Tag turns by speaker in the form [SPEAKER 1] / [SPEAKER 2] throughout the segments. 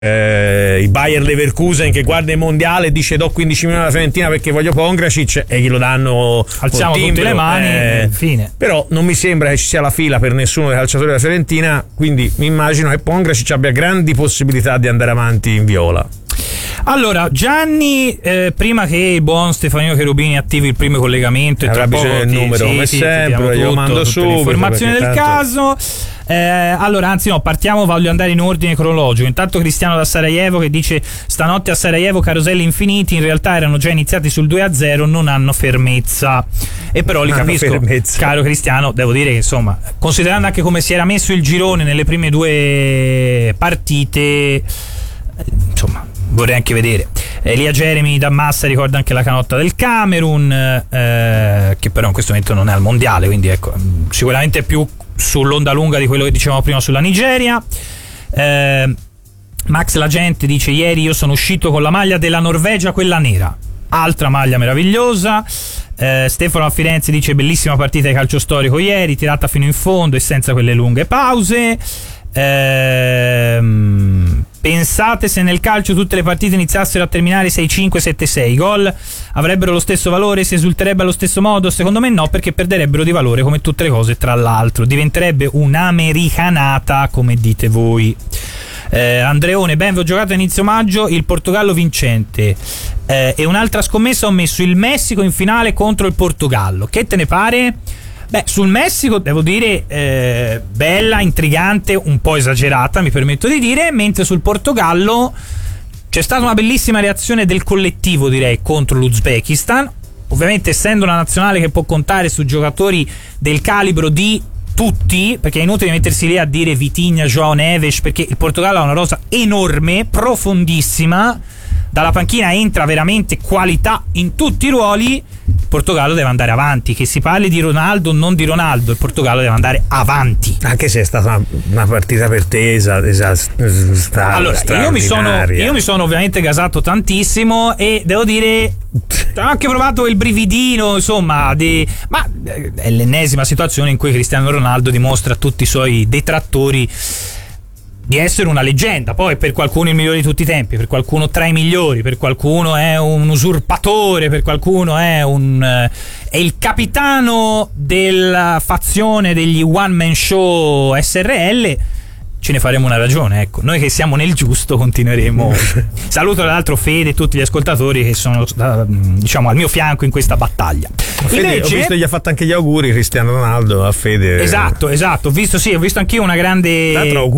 [SPEAKER 1] il Bayer Leverkusen che guarda il mondiale e dice do 15 milioni alla Fiorentina perché voglio Pongracic e glielo danno,
[SPEAKER 2] alziamo tutte le mani, fine.
[SPEAKER 1] Però non mi sembra che ci sia la fila per nessuno dei calciatori della Fiorentina, quindi mi immagino che Pongracic abbia grandi possibilità di andare avanti in viola.
[SPEAKER 2] Allora Gianni, prima che il buon Stefanino Cherubini attivi il primo collegamento,
[SPEAKER 1] avrà bisogno del numero come sempre, io mando subito
[SPEAKER 2] informazioni del caso. Allora, anzi no, voglio andare in ordine cronologico. Intanto Cristiano da Sarajevo che dice: stanotte a Sarajevo caroselli infiniti, in realtà erano già iniziati sul 2-0, non hanno fermezza. E però li capisco, caro Cristiano, devo dire che insomma, considerando anche come si era messo il girone nelle prime due partite, insomma vorrei anche vedere. Elia Jeremy da Massa ricorda anche la canotta del Camerun, che però in questo momento non è al mondiale, quindi ecco, sicuramente più sull'onda lunga di quello che dicevamo prima sulla Nigeria. Max la gente dice: ieri io sono uscito con la maglia della Norvegia, quella nera, altra maglia meravigliosa. Stefano a Firenze dice: bellissima partita di calcio storico ieri, tirata fino in fondo e senza quelle lunghe pause. Pensate se nel calcio tutte le partite iniziassero a terminare 6-5, 7-6, gol avrebbero lo stesso valore, si esulterebbe allo stesso modo? Secondo me no, perché perderebbero di valore come tutte le cose, tra l'altro diventerebbe un'americanata come dite voi. Andreone: ben, vi ho giocato a inizio maggio il Portogallo vincente, e un'altra scommessa ho messo il Messico in finale contro il Portogallo. Che te ne pare? Beh, sul Messico devo dire bella, intrigante, un po' esagerata, mi permetto di dire, mentre sul Portogallo c'è stata una bellissima reazione del collettivo, direi, contro l'Uzbekistan. Ovviamente essendo una nazionale che può contare su giocatori del calibro di tutti, perché è inutile mettersi lì a dire Vitinha, João Neves, perché il Portogallo ha una rosa enorme, profondissima, dalla panchina entra veramente qualità in tutti i ruoli. Il Portogallo deve andare avanti, che si parli di Ronaldo o non di Ronaldo, il Portogallo deve andare avanti,
[SPEAKER 1] anche se è stata una partita per te
[SPEAKER 2] allora io mi sono ovviamente gasato tantissimo e devo dire ho anche provato il brividino, insomma, ma è l'ennesima situazione in cui Cristiano Ronaldo dimostra a tutti i suoi detrattori di essere una leggenda. Poi per qualcuno il migliore di tutti i tempi, per qualcuno tra i migliori, per qualcuno è un usurpatore, per qualcuno è il capitano della fazione degli one man show SRL. Ce ne faremo una ragione, ecco. Noi che siamo nel giusto continueremo. Saluto tra l'altro Fede e tutti gli ascoltatori che sono, diciamo, al mio fianco in questa battaglia.
[SPEAKER 1] Fede, invece, ho visto gli ha fatto anche gli auguri Cristiano Ronaldo a Fede.
[SPEAKER 2] Esatto. Ho visto anch'io una grande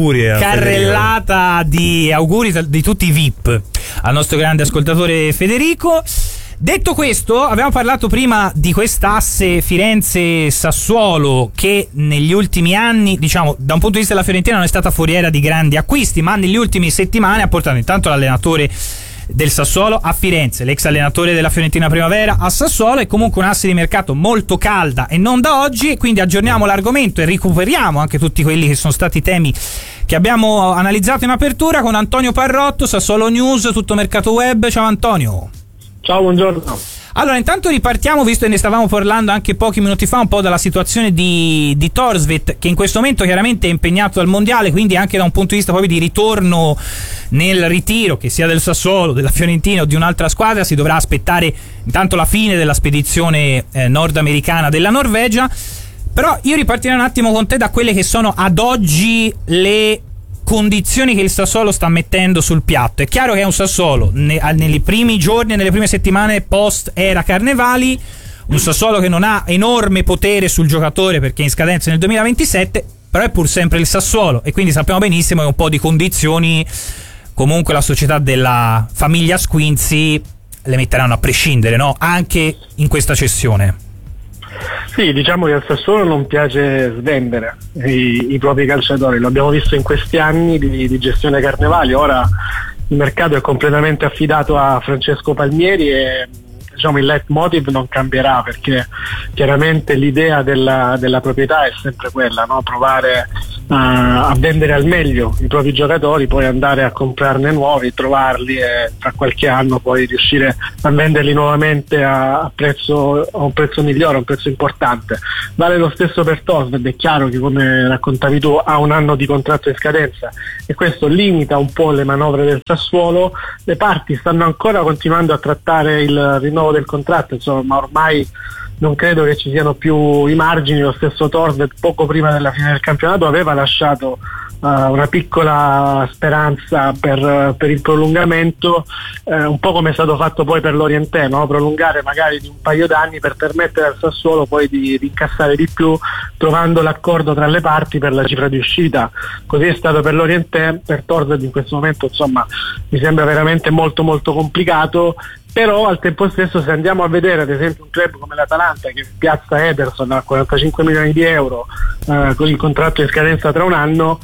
[SPEAKER 2] carrellata di auguri di tutti i VIP al nostro grande ascoltatore Federico. Detto questo, abbiamo parlato prima di quest'asse Firenze-Sassuolo che negli ultimi anni, diciamo, da un punto di vista della Fiorentina non è stata foriera di grandi acquisti, ma negli ultimi settimane ha portato intanto l'allenatore del Sassuolo a Firenze, l'ex allenatore della Fiorentina Primavera a Sassuolo, è comunque un asse di mercato molto calda e non da oggi, quindi aggiorniamo l'argomento e recuperiamo anche tutti quelli che sono stati temi che abbiamo analizzato in apertura con Antonio Parrotto, Sassuolo News, tutto mercato web. Ciao Antonio.
[SPEAKER 3] Ciao, buongiorno.
[SPEAKER 2] Allora, intanto ripartiamo, visto che ne stavamo parlando anche pochi minuti fa, un po' dalla situazione di Thorstvedt, che in questo momento chiaramente è impegnato al mondiale, quindi anche da un punto di vista proprio di ritorno nel ritiro, che sia del Sassuolo, della Fiorentina o di un'altra squadra, si dovrà aspettare intanto la fine della spedizione nordamericana della Norvegia. Però io ripartirei un attimo con te da quelle che sono ad oggi le condizioni che il Sassuolo sta mettendo sul piatto. È chiaro che è un Sassuolo nei primi giorni, nelle prime settimane post era Carnevali, un Sassuolo che non ha enorme potere sul giocatore perché è in scadenza nel 2027, però è pur sempre il Sassuolo e quindi sappiamo benissimo che un po' di condizioni comunque la società della famiglia Squinzi le metteranno a prescindere, no? Anche in questa cessione.
[SPEAKER 3] Sì, diciamo che al Sassuolo non piace svendere i propri calciatori, lo abbiamo visto in questi anni di gestione Carnevali. Ora il mercato è completamente affidato a Francesco Palmieri e diciamo il leitmotiv non cambierà, perché chiaramente l'idea della proprietà è sempre quella, no? Provare a vendere al meglio i propri giocatori, poi andare a comprarne nuovi, trovarli e tra qualche anno poi riuscire a venderli nuovamente a un prezzo migliore, a un prezzo importante. Vale lo stesso per Torvald. È chiaro che, come raccontavi tu, ha un anno di contratto in scadenza e questo limita un po' le manovre del Sassuolo. Le parti stanno ancora continuando a trattare il rinnovo del contratto, insomma, ma ormai non credo che ci siano più i margini. Lo stesso Torvald poco prima della fine del campionato aveva lasciato una piccola speranza per il prolungamento, un po' come è stato fatto poi per l'Orientè, no? Prolungare magari di un paio d'anni per permettere al Sassuolo poi di incassare di più, trovando l'accordo tra le parti per la cifra di uscita. Così è stato per l'Orientè. Per Torvald in questo momento, insomma, mi sembra veramente molto molto complicato. Però al tempo stesso, se andiamo a vedere ad esempio un club come l'Atalanta che piazza Ederson a 45 milioni di euro con il contratto in scadenza tra un anno,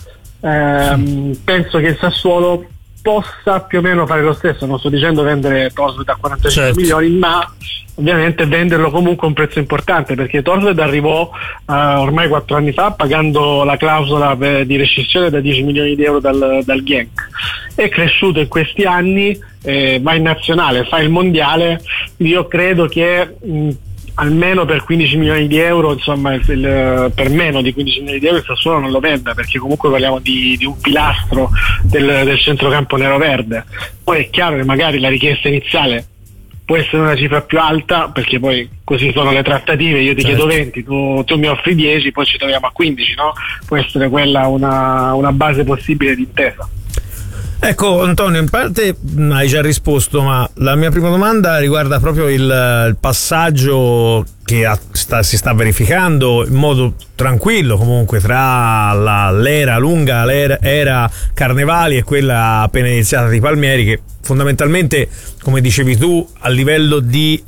[SPEAKER 3] penso che il Sassuolo possa più o meno fare lo stesso. Non sto dicendo vendere Torvald a 45 milioni, ma ovviamente venderlo comunque a un prezzo importante, perché Torvald arrivò ormai 4 anni fa pagando la clausola di rescissione da 10 milioni di euro dal Genk. È cresciuto in questi anni, va in nazionale, fa il mondiale. Io credo che almeno per 15 milioni di euro, insomma, per meno di 15 milioni di euro il Sassuolo non lo venda, perché comunque parliamo di un pilastro del centrocampo nero-verde. Poi è chiaro che magari la richiesta iniziale può essere una cifra più alta, perché poi così sono le trattative, io ti chiedo 20, tu mi offri 10, poi ci troviamo a 15, no? Può essere quella una base possibile di intesa.
[SPEAKER 1] Ecco Antonio, in parte hai già risposto, ma la mia prima domanda riguarda proprio il passaggio che si sta verificando in modo tranquillo comunque tra l'era lunga, l'era Carnevali e quella appena iniziata di Palmieri, che fondamentalmente, come dicevi tu, a livello di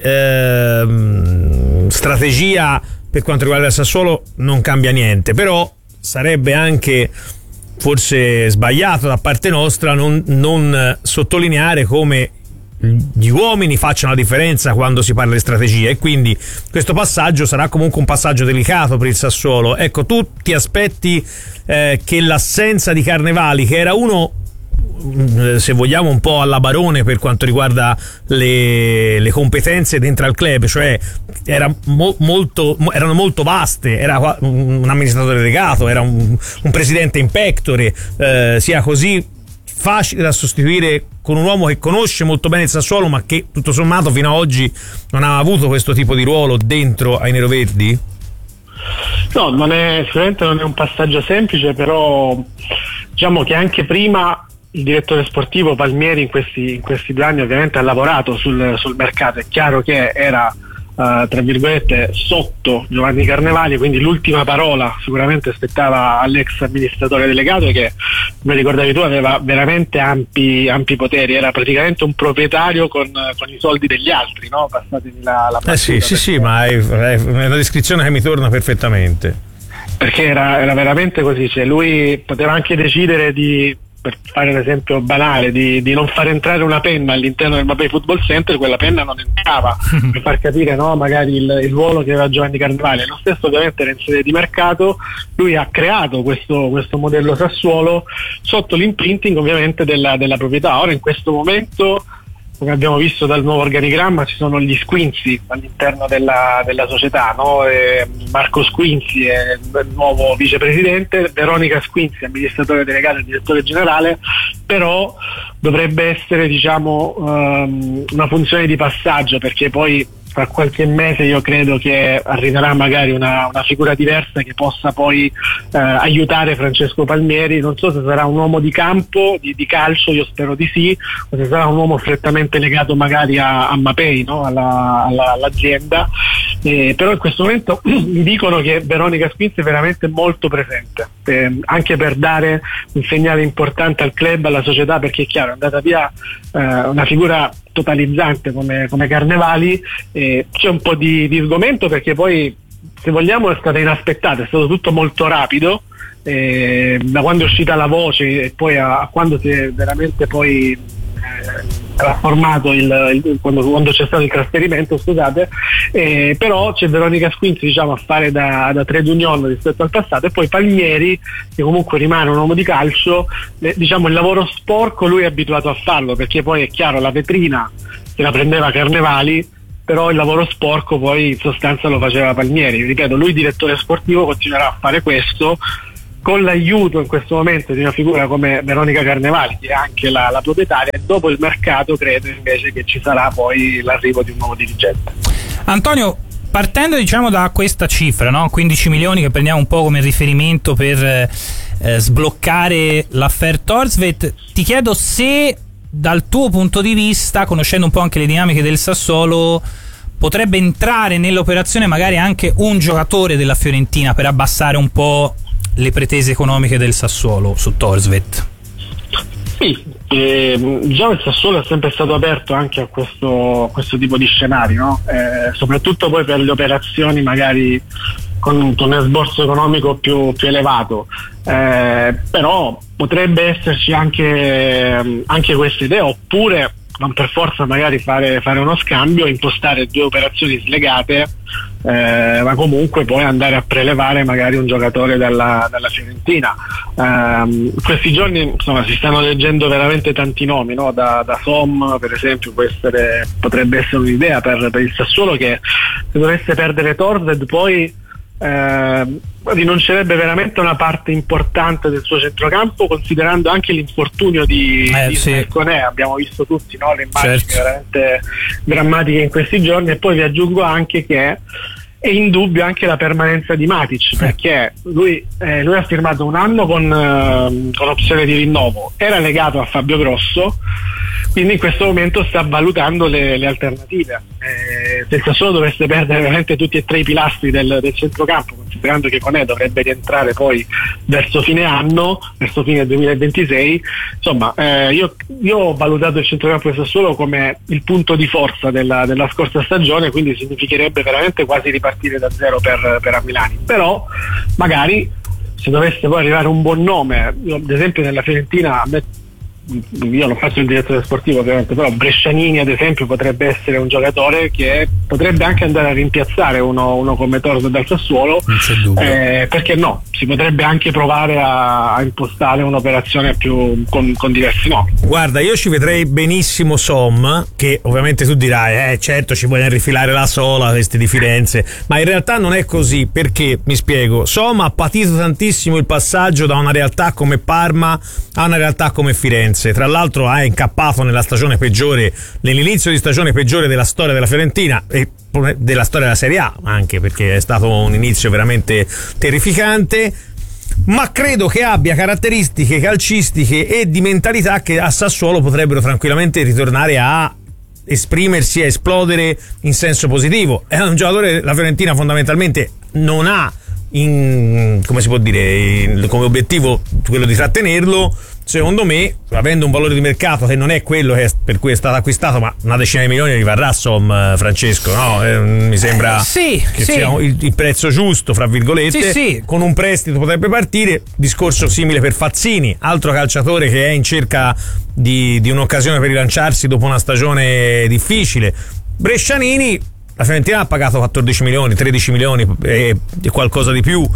[SPEAKER 1] strategia per quanto riguarda il Sassuolo non cambia niente, però sarebbe anche forse sbagliato da parte nostra non sottolineare come gli uomini facciano la differenza quando si parla di strategia, e quindi questo passaggio sarà comunque un passaggio delicato per il Sassuolo. Ecco, tu ti aspetti che l'assenza di Carnevali, che era uno, se vogliamo, un po' alla Barone per quanto riguarda le competenze dentro al club, cioè erano molto vaste, era un amministratore delegato, era un presidente in pectore, sia così facile da sostituire con un uomo che conosce molto bene il Sassuolo, ma che tutto sommato fino ad oggi non ha avuto questo tipo di ruolo dentro ai neroverdi?
[SPEAKER 3] No, sicuramente non è un passaggio semplice, però diciamo che anche prima il direttore sportivo Palmieri in questi 2 anni ovviamente ha lavorato sul mercato. È chiaro che era tra virgolette sotto Giovanni Carnevali, quindi l'ultima parola sicuramente spettava all'ex amministratore delegato, che, come ricordavi tu, aveva veramente ampi poteri, era praticamente un proprietario con i soldi degli altri, no? Passatemi la battuta,
[SPEAKER 1] sì, ma è una descrizione che mi torna perfettamente,
[SPEAKER 3] perché era veramente così, cioè lui poteva anche decidere per fare un esempio banale, di non far entrare una penna all'interno del Mapei Football Center, quella penna non entrava, per far capire, no, magari il ruolo che aveva Giovanni Carnevali. Lo stesso ovviamente era in sede di mercato, lui ha creato questo modello Sassuolo sotto l'imprinting ovviamente della proprietà. Ora in questo momento, come abbiamo visto dal nuovo organigramma, ci sono gli Squinzi all'interno della società, no? Marco Squinzi è il nuovo vicepresidente, Veronica Squinzi amministratore delegato e direttore generale, però dovrebbe essere, diciamo, una funzione di passaggio, perché poi tra qualche mese io credo che arriverà magari una figura diversa che possa poi aiutare Francesco Palmieri. Non so se sarà un uomo di campo, di calcio, io spero di sì, o se sarà un uomo strettamente legato magari a Mapei, no? all'azienda, però in questo momento mi dicono che Veronica Squinzi è veramente molto presente, anche per dare un segnale importante al club, alla società, perché è chiaro, è andata via una figura totalizzante come Carnevali, c'è un po' di sgomento, perché poi, se vogliamo, è stata inaspettata, è stato tutto molto rapido, da quando è uscita la voce e poi a quando si è veramente poi trasformato quando c'è stato il trasferimento, scusate, però c'è Veronica Squinzi, diciamo, a fare da trade union rispetto al passato, e poi Palmieri, che comunque rimane un uomo di calcio, diciamo il lavoro sporco lui è abituato a farlo, perché poi è chiaro, la vetrina se la prendeva Carnevali, però il lavoro sporco poi in sostanza lo faceva Palmieri. Ripeto, lui direttore sportivo continuerà a fare questo con l'aiuto in questo momento di una figura come Veronica Carnevali, che è anche la proprietaria, e dopo il mercato credo invece che ci sarà poi l'arrivo di un nuovo dirigente.
[SPEAKER 2] Antonio, partendo diciamo da questa cifra, no? 15 milioni che prendiamo un po' come riferimento per sbloccare l'affair Thorstvedt, ti chiedo se dal tuo punto di vista, conoscendo un po' anche le dinamiche del Sassuolo, potrebbe entrare nell'operazione magari anche un giocatore della Fiorentina per abbassare un po' le pretese economiche del Sassuolo su Thorstvedt.
[SPEAKER 3] Sì, già il Sassuolo è sempre stato aperto anche a questo tipo di scenari, no? Soprattutto poi per le operazioni magari con un esborso economico più elevato, però potrebbe esserci anche questa idea, oppure non per forza magari fare uno scambio, impostare due operazioni slegate, ma comunque poi andare a prelevare magari un giocatore dalla Fiorentina. Questi giorni insomma si stanno leggendo veramente tanti nomi, no? Da Som per esempio potrebbe essere un'idea per il Sassuolo, che se dovesse perdere Thorstvedt poi rinuncerebbe veramente a una parte importante del suo centrocampo, considerando anche l'infortunio di Koné. Abbiamo visto tutti, no? Le immagini veramente drammatiche in questi giorni, e poi vi aggiungo anche che è in dubbio anche la permanenza di Matic, perché lui ha firmato un anno con opzione di rinnovo, era legato a Fabio Grosso, quindi in questo momento sta valutando le alternative. Se il Sassuolo dovesse perdere veramente tutti e tre i pilastri del centrocampo, considerando che Koné dovrebbe rientrare poi verso fine 2026, insomma io ho valutato il centrocampo del Sassuolo come il punto di forza della scorsa stagione, quindi significherebbe veramente quasi ripartire da zero per Amilani. Però magari se dovesse poi arrivare un buon nome, ad esempio nella Fiorentina, io non faccio il direttore sportivo ovviamente, però Brescianini ad esempio potrebbe essere un giocatore che potrebbe anche andare a rimpiazzare uno come Thorstvedt dal Sassuolo, perché no, si potrebbe anche provare a impostare un'operazione più con diversi nomi.
[SPEAKER 1] Guarda, io ci vedrei benissimo Som, che ovviamente tu dirai certo ci vogliono rifilare la sola questi di Firenze, ma in realtà non è così, perché mi spiego, Som ha patito tantissimo il passaggio da una realtà come Parma a una realtà come Firenze. Tra l'altro ha incappato nell'inizio di stagione peggiore della storia della Fiorentina e della storia della Serie A, anche perché è stato un inizio veramente terrificante, ma credo che abbia caratteristiche calcistiche e di mentalità che a Sassuolo potrebbero tranquillamente ritornare a esprimersi e esplodere in senso positivo. È un giocatore, la Fiorentina fondamentalmente non ha come si può dire, come obiettivo quello di trattenerlo. Secondo me, avendo un valore di mercato che non è quello per cui è stato acquistato, ma una decina di milioni rivarrà Som, Francesco, no? Mi sembra che sia il prezzo giusto, fra virgolette. Con un prestito potrebbe partire. Discorso simile per Fazzini, altro calciatore che è in cerca di un'occasione per rilanciarsi dopo una stagione difficile. Brescianini, la Fiorentina ha pagato 14 milioni, 13 milioni e qualcosa di più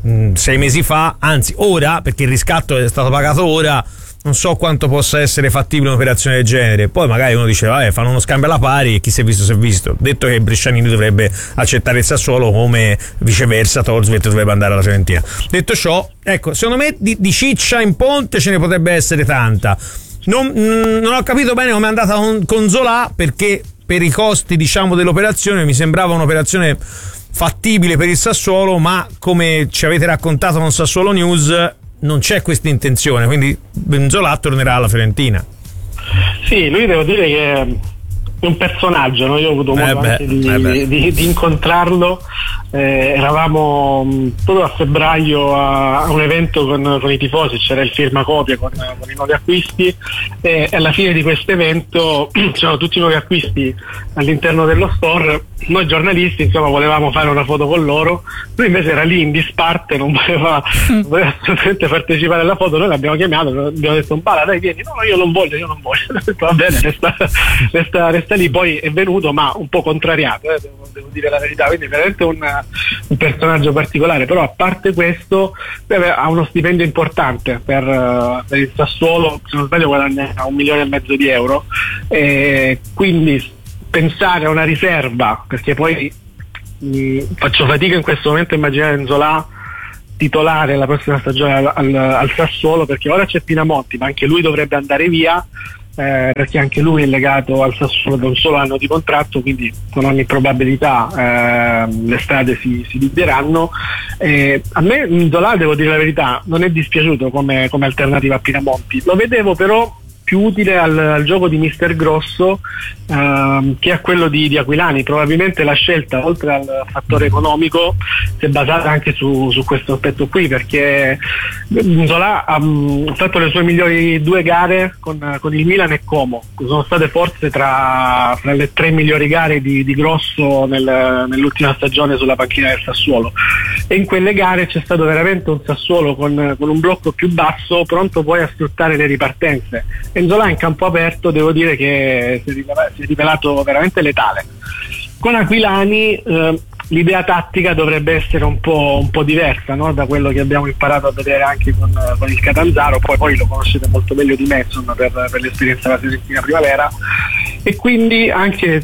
[SPEAKER 1] 6 mesi fa, anzi ora, perché il riscatto è stato pagato ora. Non so quanto possa essere fattibile un'operazione del genere. Poi magari uno dice fanno uno scambio alla pari e chi si è visto si è visto. Detto che Brescianini dovrebbe accettare il Sassuolo, come viceversa Thorstvedt dovrebbe andare alla Fiorentina. Detto ciò, ecco, secondo me di ciccia in ponte ce ne potrebbe essere tanta. Non ho capito bene come è andata con Zola, perché per i costi, diciamo, dell'operazione mi sembrava un'operazione fattibile per il Sassuolo, ma come ci avete raccontato con Sassuolo News non c'è questa intenzione, quindi Zola tornerà alla Fiorentina. Sì, lui devo dire che è un personaggio, no? Io ho avuto modo anche di incontrarlo, eravamo proprio a febbraio a un evento con i tifosi, c'era il firmacopie con i nuovi acquisti, e alla fine di questo evento c'erano tutti i nuovi acquisti all'interno dello store
[SPEAKER 3] noi giornalisti insomma volevamo fare una foto con loro, lui invece era lì in disparte, non voleva assolutamente partecipare alla foto. Noi l'abbiamo chiamato, abbiamo detto: Bala, dai vieni. No, io non voglio. Ho detto: va bene, resta lì. Poi è venuto, ma un po' contrariato, devo dire la verità, quindi veramente un personaggio particolare. Però a parte questo ha uno stipendio importante per il Sassuolo, se non sbaglio guadagna 1,5 milioni di euro, e quindi pensare a una riserva, perché poi faccio fatica in questo momento a immaginare Nzola titolare la prossima stagione al Sassuolo, perché ora c'è Pinamonti, ma anche lui dovrebbe andare via, perché anche lui è legato al Sassuolo da un solo anno di contratto, quindi con ogni probabilità le strade si divideranno. A me Nzola, devo dire la verità, non è dispiaciuto come alternativa a Pinamonti, lo vedevo però più utile al gioco di Mister Grosso che a quello di Aquilani. Probabilmente la scelta, oltre al fattore economico, si è basata anche su questo aspetto qui, perché Nzola ha fatto le sue migliori 2 gare con il Milan e Como, sono state forse tra le 3 migliori gare di Grosso nell'ultima stagione sulla panchina del Sassuolo, e in quelle gare c'è stato veramente un Sassuolo con un blocco più basso, pronto poi a sfruttare le ripartenze. Nzola in campo aperto devo dire che si è rivelato veramente letale. Con Aquilani l'idea tattica dovrebbe essere un po' diversa, no? Da quello che abbiamo imparato a vedere anche con il Catanzaro, poi lo conoscete molto meglio di me, insomma, per l'esperienza della Fiorentina Primavera, e quindi anche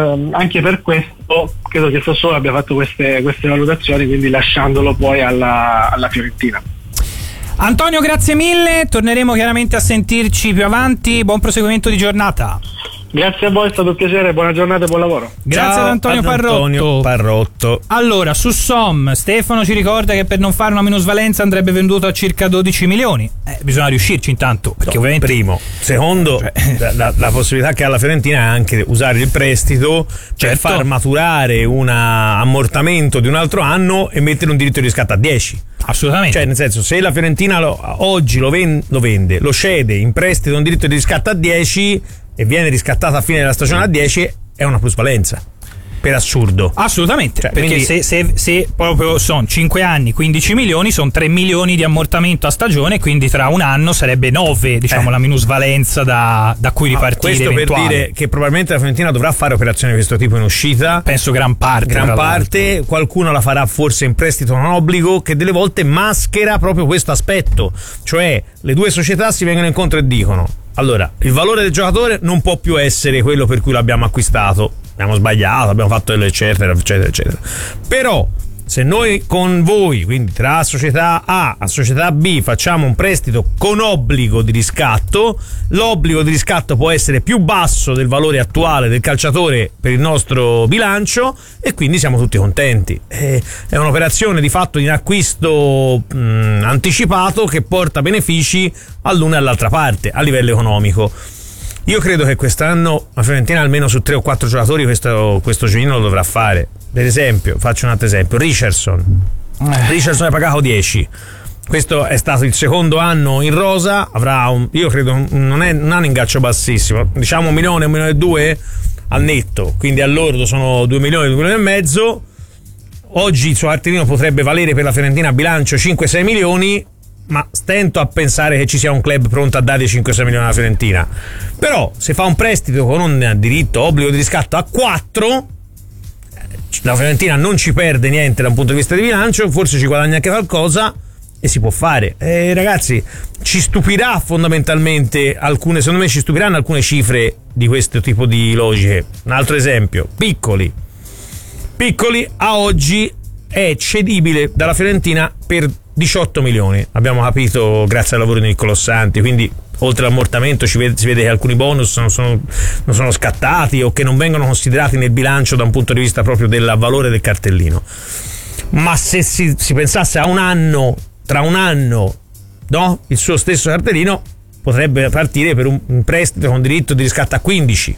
[SPEAKER 3] per questo credo che Sassuolo abbia fatto queste valutazioni, quindi lasciandolo poi alla Fiorentina.
[SPEAKER 2] Antonio, grazie mille, torneremo chiaramente a sentirci più avanti, buon proseguimento di giornata.
[SPEAKER 3] Grazie a voi, è stato un piacere, buona giornata e buon lavoro.
[SPEAKER 2] Grazie.
[SPEAKER 1] Ciao,
[SPEAKER 2] ad Antonio
[SPEAKER 1] Parrotto.
[SPEAKER 2] Allora, su Som, Stefano ci ricorda che per non fare una minusvalenza andrebbe venduto a circa 12 milioni. Bisogna riuscirci intanto, perché ovviamente...
[SPEAKER 1] Primo. Secondo, la possibilità che ha la Fiorentina è anche usare il prestito per far maturare un ammortamento di un altro anno e mettere un diritto di riscatto a 10.
[SPEAKER 2] Assolutamente.
[SPEAKER 1] Cioè, nel senso, se la Fiorentina oggi lo vende, lo cede in prestito un diritto di riscatto a 10 e viene riscattata a fine della stagione a 10, è una plusvalenza. Per assurdo.
[SPEAKER 2] Assolutamente,
[SPEAKER 1] cioè,
[SPEAKER 2] perché
[SPEAKER 1] quindi...
[SPEAKER 2] se proprio sono 5 anni, 15 milioni, sono 3 milioni di ammortamento a stagione, quindi tra un anno sarebbe 9, diciamo, la minusvalenza da cui ripartire.
[SPEAKER 1] Questo
[SPEAKER 2] eventuale.
[SPEAKER 1] Per dire che probabilmente la Fiorentina dovrà fare operazioni di questo tipo in uscita.
[SPEAKER 2] Penso gran parte,
[SPEAKER 1] qualcuno la farà forse in prestito non obbligo, che delle volte maschera proprio questo aspetto, cioè le due società si vengono incontro e dicono: allora, il valore del giocatore non può più essere quello per cui l'abbiamo acquistato, abbiamo sbagliato, abbiamo fatto eccetera. Però se noi con voi, quindi tra società A a società B, facciamo un prestito con obbligo di riscatto, l'obbligo di riscatto può essere più basso del valore attuale del calciatore per il nostro bilancio, e quindi siamo tutti contenti. È un'operazione di fatto in acquisto anticipato che porta benefici all'una e all'altra parte a livello economico. Io credo che quest'anno la Fiorentina almeno su 3 o 4 giocatori questo giochino lo dovrà fare. Per esempio, faccio un altro esempio: Richardson è pagato 10. Questo è stato il secondo anno in rosa, avrà io credo non ha un ingaggio bassissimo, diciamo 1 milione, 1 milione e 2 al netto, quindi all'ordo sono 2 milioni, 2 milioni e mezzo. Oggi il suo cartellino potrebbe valere per la Fiorentina a bilancio 5-6 milioni, ma stento a pensare che ci sia un club pronto a dare 5-6 milioni alla Fiorentina. Però se fa un prestito con un diritto obbligo di riscatto a 4, la Fiorentina non ci perde niente da un punto di vista di bilancio, forse ci guadagna anche qualcosa e si può fare. Ragazzi, ci stupirà fondamentalmente secondo me ci stupiranno alcune cifre di questo tipo di logiche. Un altro esempio: Piccoli a oggi è cedibile dalla Fiorentina per 18 milioni, abbiamo capito grazie al lavoro di Niccolò Santi, quindi oltre all'ammortamento si vede che alcuni bonus non sono scattati o che non vengono considerati nel bilancio da un punto di vista proprio del valore del cartellino. Ma se si pensasse a tra un anno, no, il suo stesso cartellino potrebbe partire per un prestito con diritto di riscatto a 15.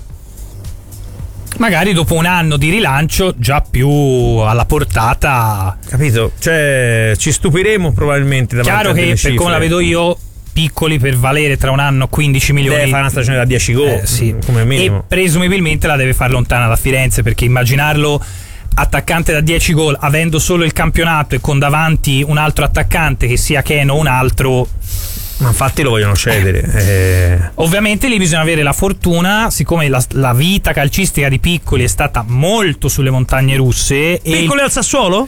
[SPEAKER 2] Magari dopo un anno di rilancio già più alla portata,
[SPEAKER 1] capito? Cioè ci stupiremo probabilmente davanti a delle cifre.
[SPEAKER 2] Per come la vedo io, Piccoli per valere tra un anno 15 milioni.
[SPEAKER 1] Deve fare una stagione da 10 gol,
[SPEAKER 2] sì,
[SPEAKER 1] come minimo.
[SPEAKER 2] E presumibilmente la deve fare lontana da Firenze, perché immaginarlo attaccante da 10 gol avendo solo il campionato e con davanti un altro attaccante che sia Keno o un altro.
[SPEAKER 1] Ma infatti lo vogliono cedere.
[SPEAKER 2] Ovviamente lì bisogna avere la fortuna, siccome la vita calcistica di Piccoli è stata molto sulle montagne russe.
[SPEAKER 1] Piccoli al Sassuolo?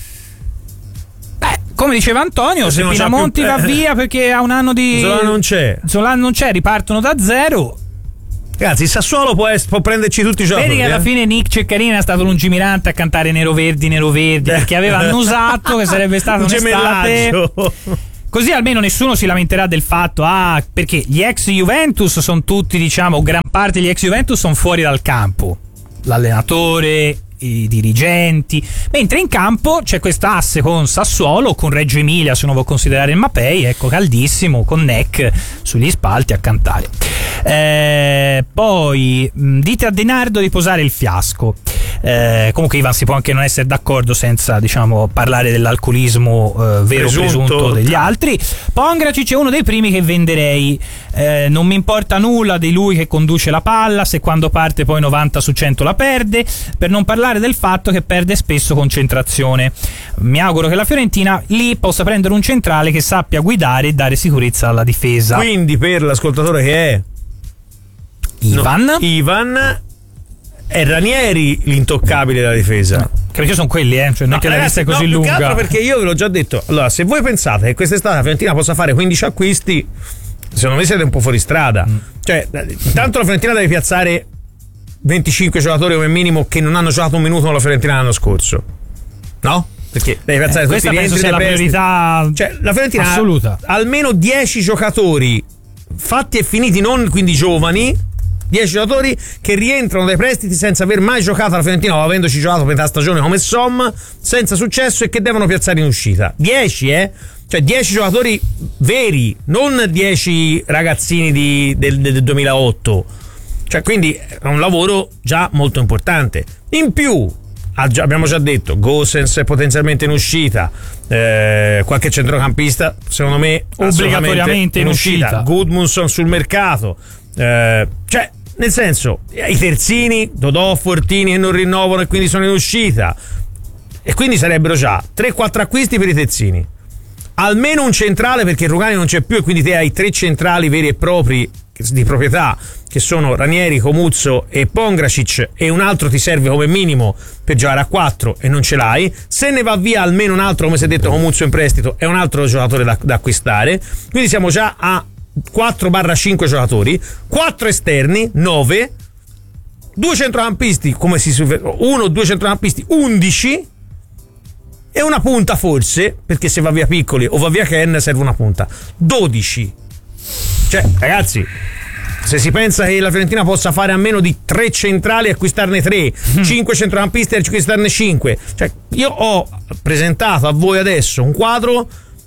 [SPEAKER 2] Come diceva Antonio, se Pinamonti va via perché ha un anno di... Zola non c'è, ripartono da zero.
[SPEAKER 1] Ragazzi, il Sassuolo può prenderci tutti i giochi.
[SPEAKER 2] Vedi che alla fine Nick Ceccarina è stato lungimirante a cantare Nero Verdi perché aveva annusato che sarebbe stato un'estate. Così almeno nessuno si lamenterà del fatto perché gli ex Juventus sono tutti, diciamo, gran parte degli ex Juventus sono fuori dal campo. L'allenatore, i dirigenti, mentre in campo c'è questa asse con Sassuolo, con Reggio Emilia, se uno vuol considerare il Mapei, ecco, caldissimo, con Neck sugli spalti a cantare. Poi dite a Denardo di posare il fiasco. Comunque Ivan si può anche non essere d'accordo senza, diciamo, parlare dell'alcolismo vero presunto degli altri. Pongracic è uno dei primi che venderei. Non mi importa nulla di lui che conduce la palla, se quando parte poi 90 su 100 la perde, per non parlare del fatto che perde spesso concentrazione. Mi auguro che la Fiorentina lì possa prendere un centrale che sappia guidare e dare sicurezza alla difesa.
[SPEAKER 1] Quindi per l'ascoltatore che è Ivan è Ranieri l'intoccabile della difesa.
[SPEAKER 2] Credo che sono quelli, cioè non che la lista è così lunga.
[SPEAKER 1] Più che altro perché io ve l'ho già detto. Allora, se voi pensate che quest'estate la Fiorentina possa fare 15 acquisti, secondo me siete un po' fuori strada. Cioè, intanto la Fiorentina deve piazzare 25 giocatori come minimo che non hanno giocato un minuto con la Fiorentina l'anno scorso. No? Perché deve piazzare tutti
[SPEAKER 2] questa penso sia la priorità,
[SPEAKER 1] cioè la Fiorentina
[SPEAKER 2] assoluta.
[SPEAKER 1] Almeno 10 giocatori fatti e finiti, non quindi giovani, 10 giocatori che rientrano dai prestiti senza aver mai giocato alla Fiorentina o avendoci giocato per la stagione come Som, senza successo, e che devono piazzare in uscita. 10, cioè 10 giocatori veri, non 10 ragazzini del 2008. Cioè, quindi è un lavoro già molto importante. In più, abbiamo già detto, Gosens è potenzialmente in uscita, qualche centrocampista secondo me
[SPEAKER 2] obbligatoriamente in uscita,
[SPEAKER 1] Gudmundsson sul mercato, cioè nel senso, i terzini, Dodò, Fortini, che non rinnovano e quindi sono in uscita, e quindi sarebbero già 3-4 acquisti per i terzini, almeno un centrale perché Rugani non c'è più e quindi te hai 3 centrali veri e propri di proprietà, che sono Ranieri, Comuzzo e Pongracic, e un altro ti serve come minimo per giocare a 4 e non ce l'hai. Se ne va via almeno un altro, come si è detto, Comuzzo in prestito, è un altro giocatore da acquistare, quindi siamo già a 4-5 giocatori, 4 esterni, 9, 2 centrocampisti, come uno o 2 centrocampisti, 11, e una punta forse, perché se va via Piccoli o va via Ken serve una punta, 12. Cioè, ragazzi, se si pensa che la Fiorentina possa fare a meno di 3 centrali e acquistarne 3, 5 centrocampisti e acquistarne 5, cioè io ho presentato a voi adesso un quadro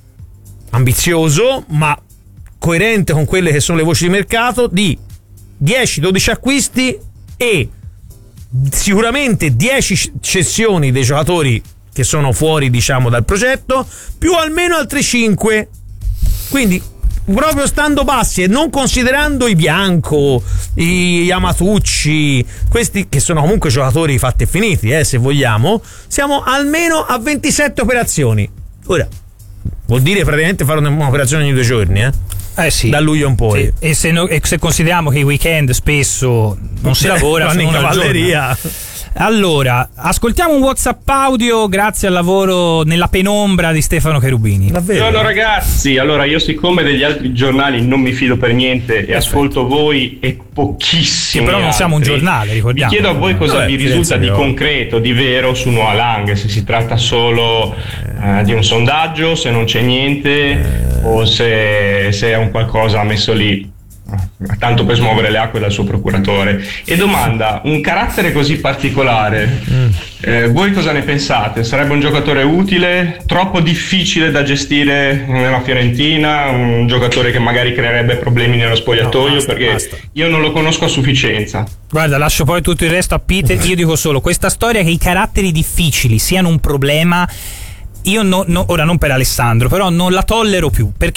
[SPEAKER 1] ambizioso ma coerente con quelle che sono le voci di mercato di 10-12 acquisti e sicuramente 10 cessioni dei giocatori che sono fuori, diciamo, dal progetto, più almeno altri 5. Quindi proprio stando bassi e non considerando i Bianco, i Amatucci, questi che sono comunque giocatori fatti e finiti, se vogliamo, siamo almeno a 27 operazioni. Ora, vuol dire praticamente fare un'operazione ogni 2 giorni,
[SPEAKER 2] sì.
[SPEAKER 1] Da luglio in poi.
[SPEAKER 2] Sì. E se consideriamo che i weekend spesso non si lavora,
[SPEAKER 1] vanno in cavalleria.
[SPEAKER 2] Allora, ascoltiamo un WhatsApp audio grazie al lavoro nella penombra di Stefano Cherubini.
[SPEAKER 4] Davvero? Buongiorno ragazzi, allora io siccome degli altri giornali non mi fido per niente e ascolto voi e pochissimi
[SPEAKER 2] però non siamo un giornale, ricordiamo.
[SPEAKER 4] Vi chiedo a voi cosa vi risulta di concreto, di vero su Noah Lang, se si tratta solo di un sondaggio, se non c'è niente o se è un qualcosa messo lì tanto per smuovere le acque dal suo procuratore. E domanda, un carattere così particolare, voi cosa ne pensate? Sarebbe un giocatore utile, troppo difficile da gestire nella Fiorentina, un giocatore che magari creerebbe problemi nello spogliatoio? Basta. Io non lo conosco a sufficienza.
[SPEAKER 2] Guarda, lascio poi tutto il resto a Peter. Io dico solo, questa storia che i caratteri difficili siano un problema, io ora non per Alessandro, però non la tollero più, perché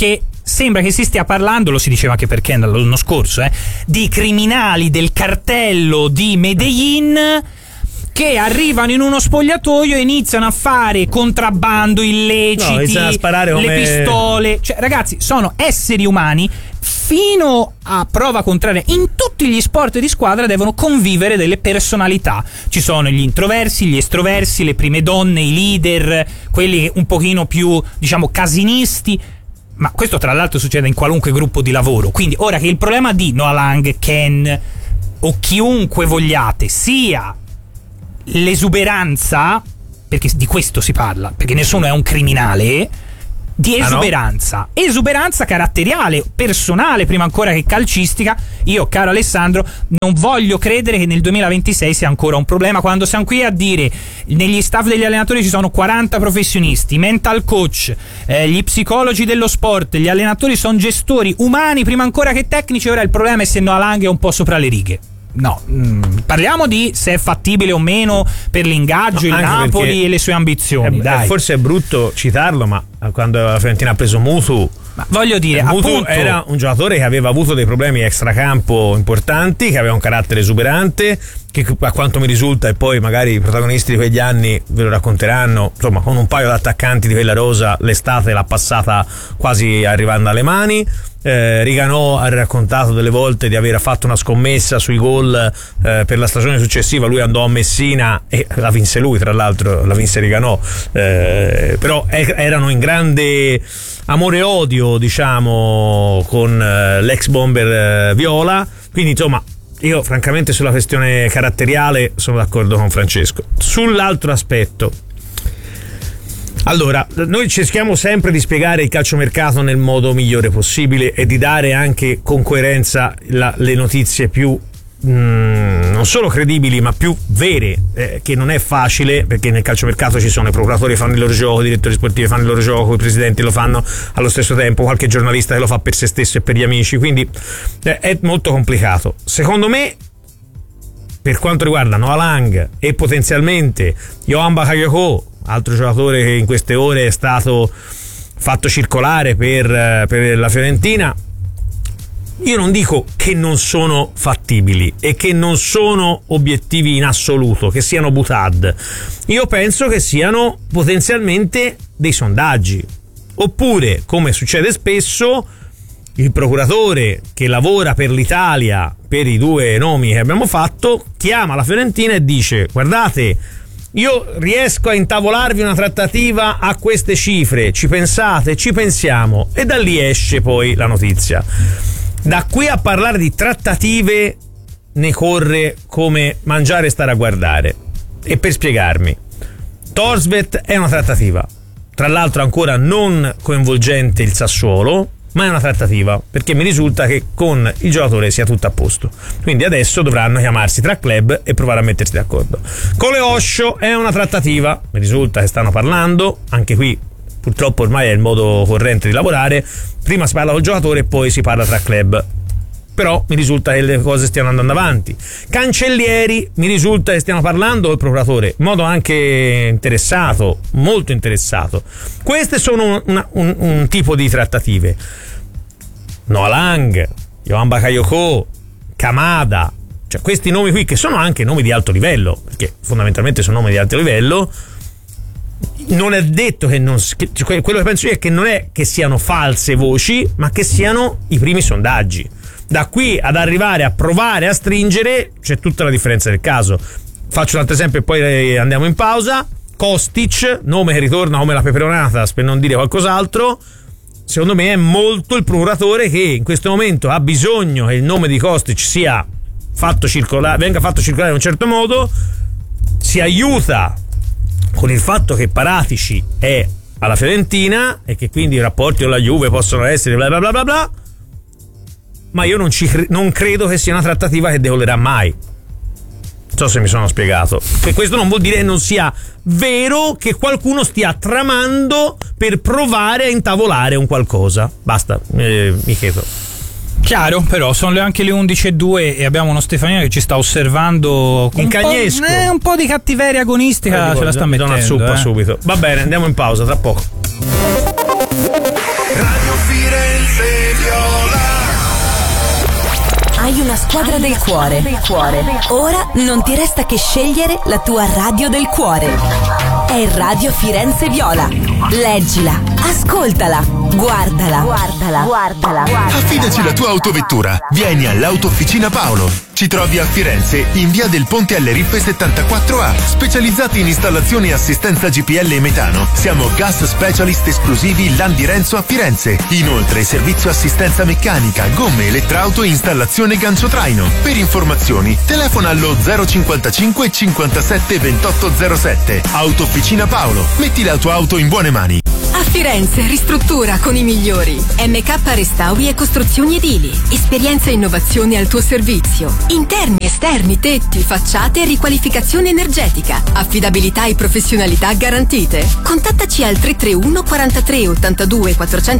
[SPEAKER 2] sembra che si stia parlando, lo si diceva anche perché l'anno scorso, di criminali del cartello di Medellin che arrivano in uno spogliatoio e iniziano a fare contrabbando illeciti,
[SPEAKER 1] a sparare come...
[SPEAKER 2] le pistole. Cioè, ragazzi, sono esseri umani, fino a prova contraria. In tutti gli sport di squadra devono convivere delle personalità. Ci sono gli introversi, gli estroversi, le prime donne, i leader, quelli un pochino più, diciamo, casinisti. Ma questo tra l'altro succede in qualunque gruppo di lavoro. Quindi ora che il problema di Noah Lang, Ken o chiunque vogliate sia l'esuberanza, perché di questo si parla, perché nessuno è un criminale, di esuberanza, esuberanza caratteriale, personale, prima ancora che calcistica. Io, caro Alessandro, non voglio credere che nel 2026 sia ancora un problema, quando siamo qui a dire negli staff degli allenatori ci sono 40 professionisti, mental coach, gli psicologi dello sport, gli allenatori sono gestori umani prima ancora che tecnici. Ora il problema è se Noah Lang è un po' sopra le righe. No, parliamo di se è fattibile o meno per l'ingaggio, il Napoli e le sue ambizioni.
[SPEAKER 1] Forse è brutto citarlo, ma quando la Fiorentina ha preso Mutu,
[SPEAKER 2] ma voglio dire,
[SPEAKER 1] Mutu era un giocatore che aveva avuto dei problemi extracampo importanti, che aveva un carattere esuberante, che a quanto mi risulta, e poi magari i protagonisti di quegli anni ve lo racconteranno, insomma, con un paio di attaccanti di quella rosa l'estate l'ha passata quasi arrivando alle mani. Riganò ha raccontato delle volte di aver fatto una scommessa sui gol per la stagione successiva. Lui andò a Messina e la vinse lui, tra l'altro la vinse Riganò, però erano in grande amore e odio, diciamo, con l'ex bomber viola. Quindi insomma, io francamente sulla questione caratteriale sono d'accordo con Francesco. Sull'altro aspetto, allora, noi cerchiamo sempre di spiegare il calciomercato nel modo migliore possibile e di dare anche con coerenza le notizie più non solo credibili ma più vere, che non è facile, perché nel calciomercato ci sono i procuratori che fanno il loro gioco, i direttori sportivi fanno il loro gioco, i presidenti lo fanno allo stesso tempo, qualche giornalista che lo fa per se stesso e per gli amici, quindi è molto complicato. Secondo me, per quanto riguarda Noah Lang e potenzialmente Yohan Bakayoko, altro giocatore che in queste ore è stato fatto circolare per la Fiorentina, io non dico che non sono fattibili e che non sono obiettivi in assoluto, che siano butad. Io penso che siano potenzialmente dei sondaggi, oppure, come succede spesso, il procuratore che lavora per l'Italia per i due nomi che abbiamo fatto chiama la Fiorentina e dice: guardate, io riesco a intavolarvi una trattativa a queste cifre, ci pensate? Ci pensiamo. E da lì esce poi la notizia. Da qui a parlare di trattative ne corre come mangiare e stare a guardare. E per spiegarmi, Thorstvedt è una trattativa, tra l'altro ancora non coinvolgente il Sassuolo, ma è una trattativa, perché mi risulta che con il giocatore sia tutto a posto. Quindi adesso dovranno chiamarsi tra club e provare a mettersi d'accordo. Con le Osho è una trattativa, mi risulta che stanno parlando, anche qui purtroppo ormai è il modo corrente di lavorare, prima si parla col giocatore e poi si parla tra club. Però mi risulta che le cose stiano andando avanti. Cancellieri, mi risulta che stiano parlando col procuratore in modo anche interessato, molto interessato. Queste sono un tipo di trattative. Noah Lang, Yohan Bakayoko, Kamada, cioè questi nomi qui che sono anche nomi di alto livello, perché fondamentalmente sono nomi di alto livello. Non è detto che non, quello che penso io è che non è che siano false voci, ma che siano i primi sondaggi. Da qui ad arrivare a provare a stringere c'è tutta la differenza del caso. Faccio un altro esempio e poi andiamo in pausa. Kostic, nome che ritorna come la peperonata per non dire qualcos'altro, secondo me è molto il procuratore che in questo momento ha bisogno che il nome di Kostic sia fatto circolare, venga fatto circolare in un certo modo. Si aiuta con il fatto che Paratici è alla Fiorentina e che quindi i rapporti con la Juve possono essere bla bla bla bla bla, ma io non credo che sia una trattativa che decolerà mai. Non so se mi sono spiegato. Che questo non vuol dire che non sia vero che qualcuno stia tramando per provare a intavolare un qualcosa. Basta, mi chiedo.
[SPEAKER 2] Chiaro, però sono anche le 11:02 e abbiamo uno Stefanino che ci sta osservando con un po' di cattiveria agonistica, ce la sta mettendo.
[SPEAKER 1] Una zuppa subito. Va bene, andiamo in pausa tra poco.
[SPEAKER 5] Radio Firenze Firenze Viola.
[SPEAKER 6] Hai una squadra del cuore. Ora non ti resta che scegliere la tua radio del cuore. È Radio Firenze Viola. Leggila, ascoltala, guardala.
[SPEAKER 7] Affidaci la tua autovettura. Vieni all'Autofficina Paolo. Ci trovi a Firenze, in via del Ponte alle Rippe 74A. Specializzati in installazione e assistenza GPL e metano. Siamo gas specialist esclusivi Landi Renzo a Firenze. Inoltre servizio assistenza meccanica, gomme, elettrauto e installazione gancio traino. Per informazioni telefona allo 055 57 2807. Autofficina Paolo. Metti la tua auto in buone mani.
[SPEAKER 8] A Firenze ristruttura con i migliori. MK Restauri e Costruzioni Edili. Esperienza e innovazione al tuo servizio. Interni, esterni, tetti, facciate e riqualificazione energetica. Affidabilità e professionalità garantite. Contattaci al 331 43 82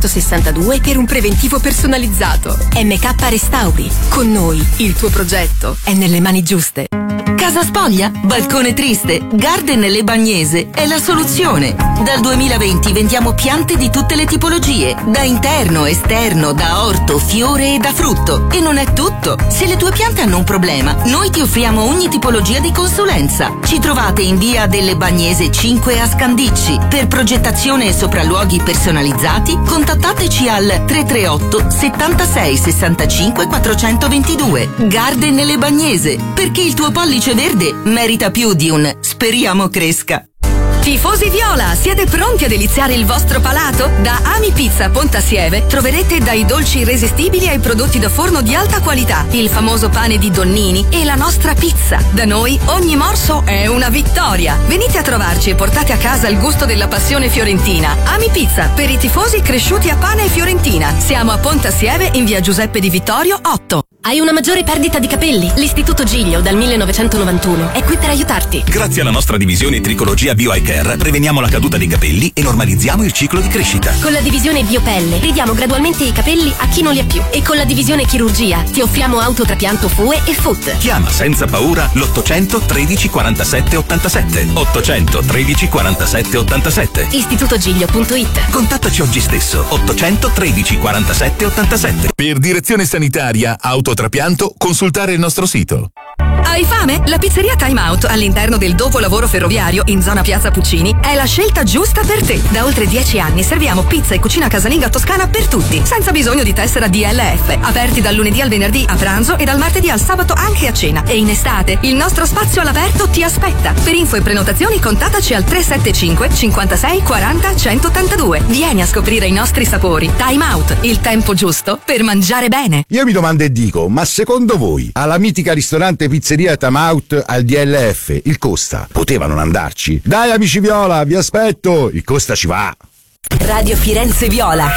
[SPEAKER 8] 462 per un preventivo personalizzato. MK Restauri. Con noi il tuo progetto è nelle mani giuste.
[SPEAKER 6] Casa spoglia? Balcone triste? Garden Le Bagnese è la soluzione. Dal 2020 vendiamo piante di tutte le tipologie, da interno, esterno, da orto, fiore e da frutto. E non è tutto. Se le tue piante hanno un problema, noi ti offriamo ogni tipologia di consulenza. Ci trovate in via delle Bagnese 5 a Scandicci. Per progettazione e sopralluoghi personalizzati, contattateci al 338 76 65 422. Garden Le Bagnese, perché il tuo pollice verde merita più di un speriamo cresca.
[SPEAKER 8] Tifosi Viola, siete pronti a deliziare il vostro palato? Da Ami Pizza Pontasieve troverete dai dolci irresistibili ai prodotti da forno di alta qualità, il famoso pane di Donnini e la nostra pizza. Da noi ogni morso è una vittoria. Venite a trovarci e portate a casa il gusto della passione fiorentina. Ami Pizza, per i tifosi cresciuti a pane e fiorentina. Siamo a Pontasieve in via Giuseppe Di Vittorio 8.
[SPEAKER 9] Hai una maggiore perdita di capelli? L'Istituto Giglio dal 1991 è qui per aiutarti.
[SPEAKER 10] Grazie alla nostra divisione Tricologia Bio Eye Care preveniamo la caduta dei capelli e normalizziamo il ciclo di crescita.
[SPEAKER 9] Con la divisione Biopelle ridiamo gradualmente i capelli a chi non li ha più. E con la divisione Chirurgia ti offriamo autotrapianto FUE e FUT.
[SPEAKER 10] Chiama senza paura l'800 13 47 87. 800 13 47 87.
[SPEAKER 9] Istitutogiglio.it.
[SPEAKER 10] Contattaci oggi stesso. 800 13 47 87.
[SPEAKER 7] Per direzione sanitaria, autotrapianto, consultare il nostro sito.
[SPEAKER 8] Hai fame? La pizzeria Time Out all'interno del dopolavoro ferroviario in zona Piazza Puccini è la scelta giusta per te. Da oltre 10 anni serviamo pizza e cucina casalinga toscana per tutti, senza bisogno di tessera DLF. Aperti dal lunedì al venerdì a pranzo e dal martedì al sabato anche a cena. E in estate il nostro spazio all'aperto ti aspetta. Per info e prenotazioni contattaci al 375 56 40 182. Vieni a scoprire i nostri sapori. Time Out, il tempo giusto per mangiare bene.
[SPEAKER 11] Io mi domando e dico, ma secondo voi alla mitica ristorante pizzeria Time Out al DLF il Costa poteva non andarci? Dai amici Viola, vi aspetto, il Costa ci va.
[SPEAKER 6] Radio Firenze Viola.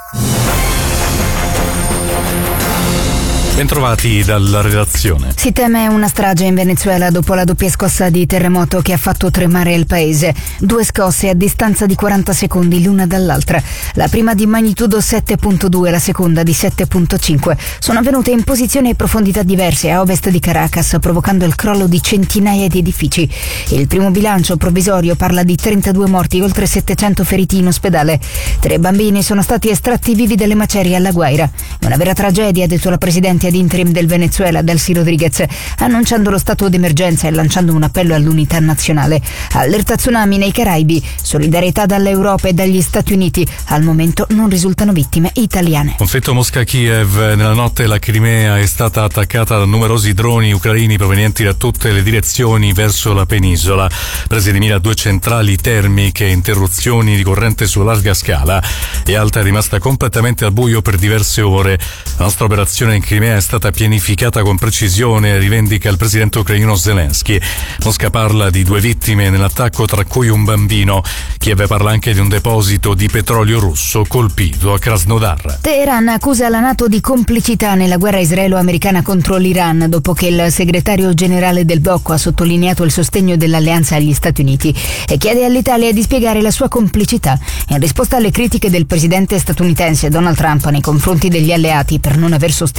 [SPEAKER 12] Bentrovati dalla redazione.
[SPEAKER 13] Si teme una strage in Venezuela dopo la doppia scossa di terremoto che ha fatto tremare il paese. 2 scosse a distanza di 40 secondi l'una dall'altra. La prima di magnitudo 7.2 e la seconda di 7.5. Sono avvenute in posizioni e profondità diverse a ovest di Caracas, provocando il crollo di centinaia di edifici. Il primo bilancio provvisorio parla di 32 morti e oltre 700 feriti in ospedale. 3 bambini sono stati estratti vivi dalle macerie alla Guaira. È una vera tragedia, ha detto la presidente ad interim del Venezuela, Delcy Rodriguez, annunciando lo stato d'emergenza e lanciando un appello all'unità nazionale. Allerta tsunami nei Caraibi, solidarietà dall'Europa e dagli Stati Uniti. Al momento non risultano vittime italiane.
[SPEAKER 12] Conflitto Mosca-Kiev. Nella notte la Crimea è stata attaccata da numerosi droni ucraini provenienti da tutte le direzioni verso la penisola. Prese di mira 2 centrali termiche, interruzioni di corrente su larga scala e Alta è rimasta completamente al buio per diverse ore. La nostra operazione in Crimea è stata pianificata con precisione, rivendica il presidente ucraino Zelensky. Mosca parla di 2 vittime nell'attacco, tra cui un bambino. Kiev parla anche di un deposito di petrolio russo colpito a Krasnodar.
[SPEAKER 13] Teheran accusa la NATO di complicità nella guerra israelo-americana contro l'Iran, dopo che il segretario generale del blocco ha sottolineato il sostegno dell'alleanza agli Stati Uniti e chiede all'Italia di spiegare la sua complicità in risposta alle critiche del presidente statunitense Donald Trump nei confronti degli alleati per non aver sostenuto la guerra.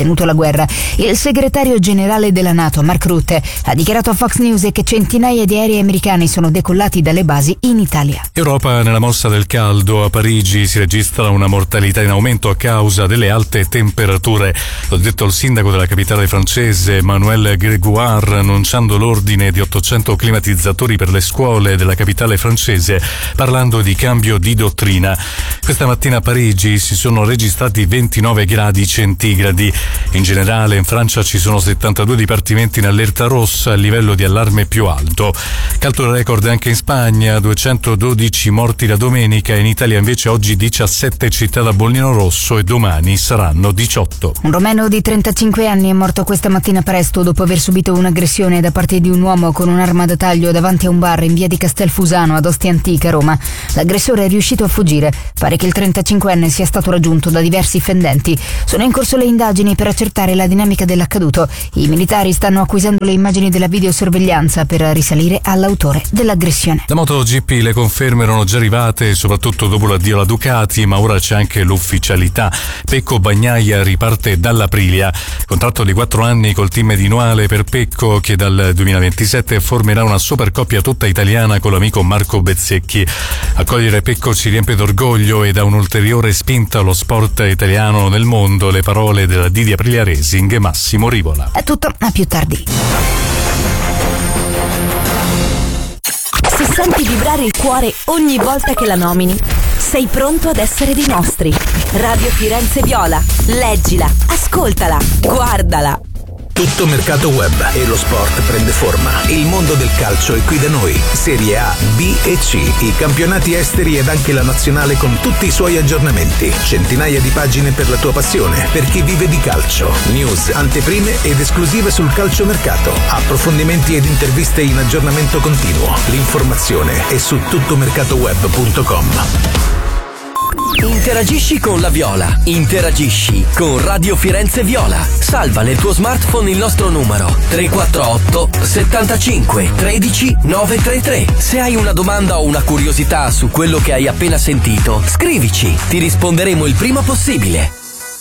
[SPEAKER 13] guerra. Il segretario generale della NATO, Mark Rutte, ha dichiarato a Fox News che centinaia di aerei americani sono decollati dalle basi in Italia.
[SPEAKER 12] Europa nella mossa del caldo. A Parigi si registra una mortalità in aumento a causa delle alte temperature. L'ha detto il sindaco della capitale francese, Emmanuel Grégoire, annunciando l'ordine di 800 climatizzatori per le scuole della capitale francese, parlando di cambio di dottrina. Questa mattina a Parigi si sono registrati 29 gradi centigradi. In generale in Francia ci sono 72 dipartimenti in allerta rossa, a livello di allarme più alto. Caldo record anche in Spagna, 212 morti la domenica, in Italia invece oggi 17 città da bollino rosso e domani saranno 18.
[SPEAKER 13] Un romeno di 35 anni è morto questa mattina presto dopo aver subito un'aggressione da parte di un uomo con un'arma da taglio davanti a un bar in via di Castelfusano ad Ostia Antica, Roma. L'aggressore è riuscito a fuggire. Pare che il 35enne sia stato raggiunto da diversi fendenti. Sono in corso le indagini per accertare la dinamica dell'accaduto. I militari stanno acquisendo le immagini della videosorveglianza per risalire all'autore dell'aggressione.
[SPEAKER 12] La MotoGP, le conferme erano già arrivate, soprattutto dopo l'addio alla Ducati, ma ora c'è anche l'ufficialità. Pecco Bagnaia riparte dall'Aprilia. Contratto di 4 anni col team di Noale per Pecco, che dal 2027 formerà una supercoppia tutta italiana con l'amico Marco Bezzecchi. Accogliere Pecco ci riempie d'orgoglio e dà un'ulteriore spinta allo sport italiano nel mondo. Le parole della D di Aprilia Racing, Massimo Rivola.
[SPEAKER 13] È tutto, a più tardi.
[SPEAKER 5] Se senti vibrare il cuore ogni volta che la nomini, sei pronto ad essere dei nostri. Radio Firenze Viola. Leggila, ascoltala, guardala.
[SPEAKER 10] Tutto mercato web e lo sport prende forma. Il mondo del calcio è qui da noi. Serie A, B e C, i campionati esteri ed anche la nazionale con tutti i suoi aggiornamenti. Centinaia di pagine per la tua passione, per chi vive di calcio. News, anteprime ed esclusive sul calciomercato. Approfondimenti ed interviste in aggiornamento continuo. L'informazione è su tuttomercatoweb.com.
[SPEAKER 14] Interagisci con la Viola. Interagisci con Radio Firenze Viola. Salva nel tuo smartphone il nostro numero 348 75 13 933. Se hai una domanda o una curiosità su quello che hai appena sentito, scrivici. Ti risponderemo il prima possibile.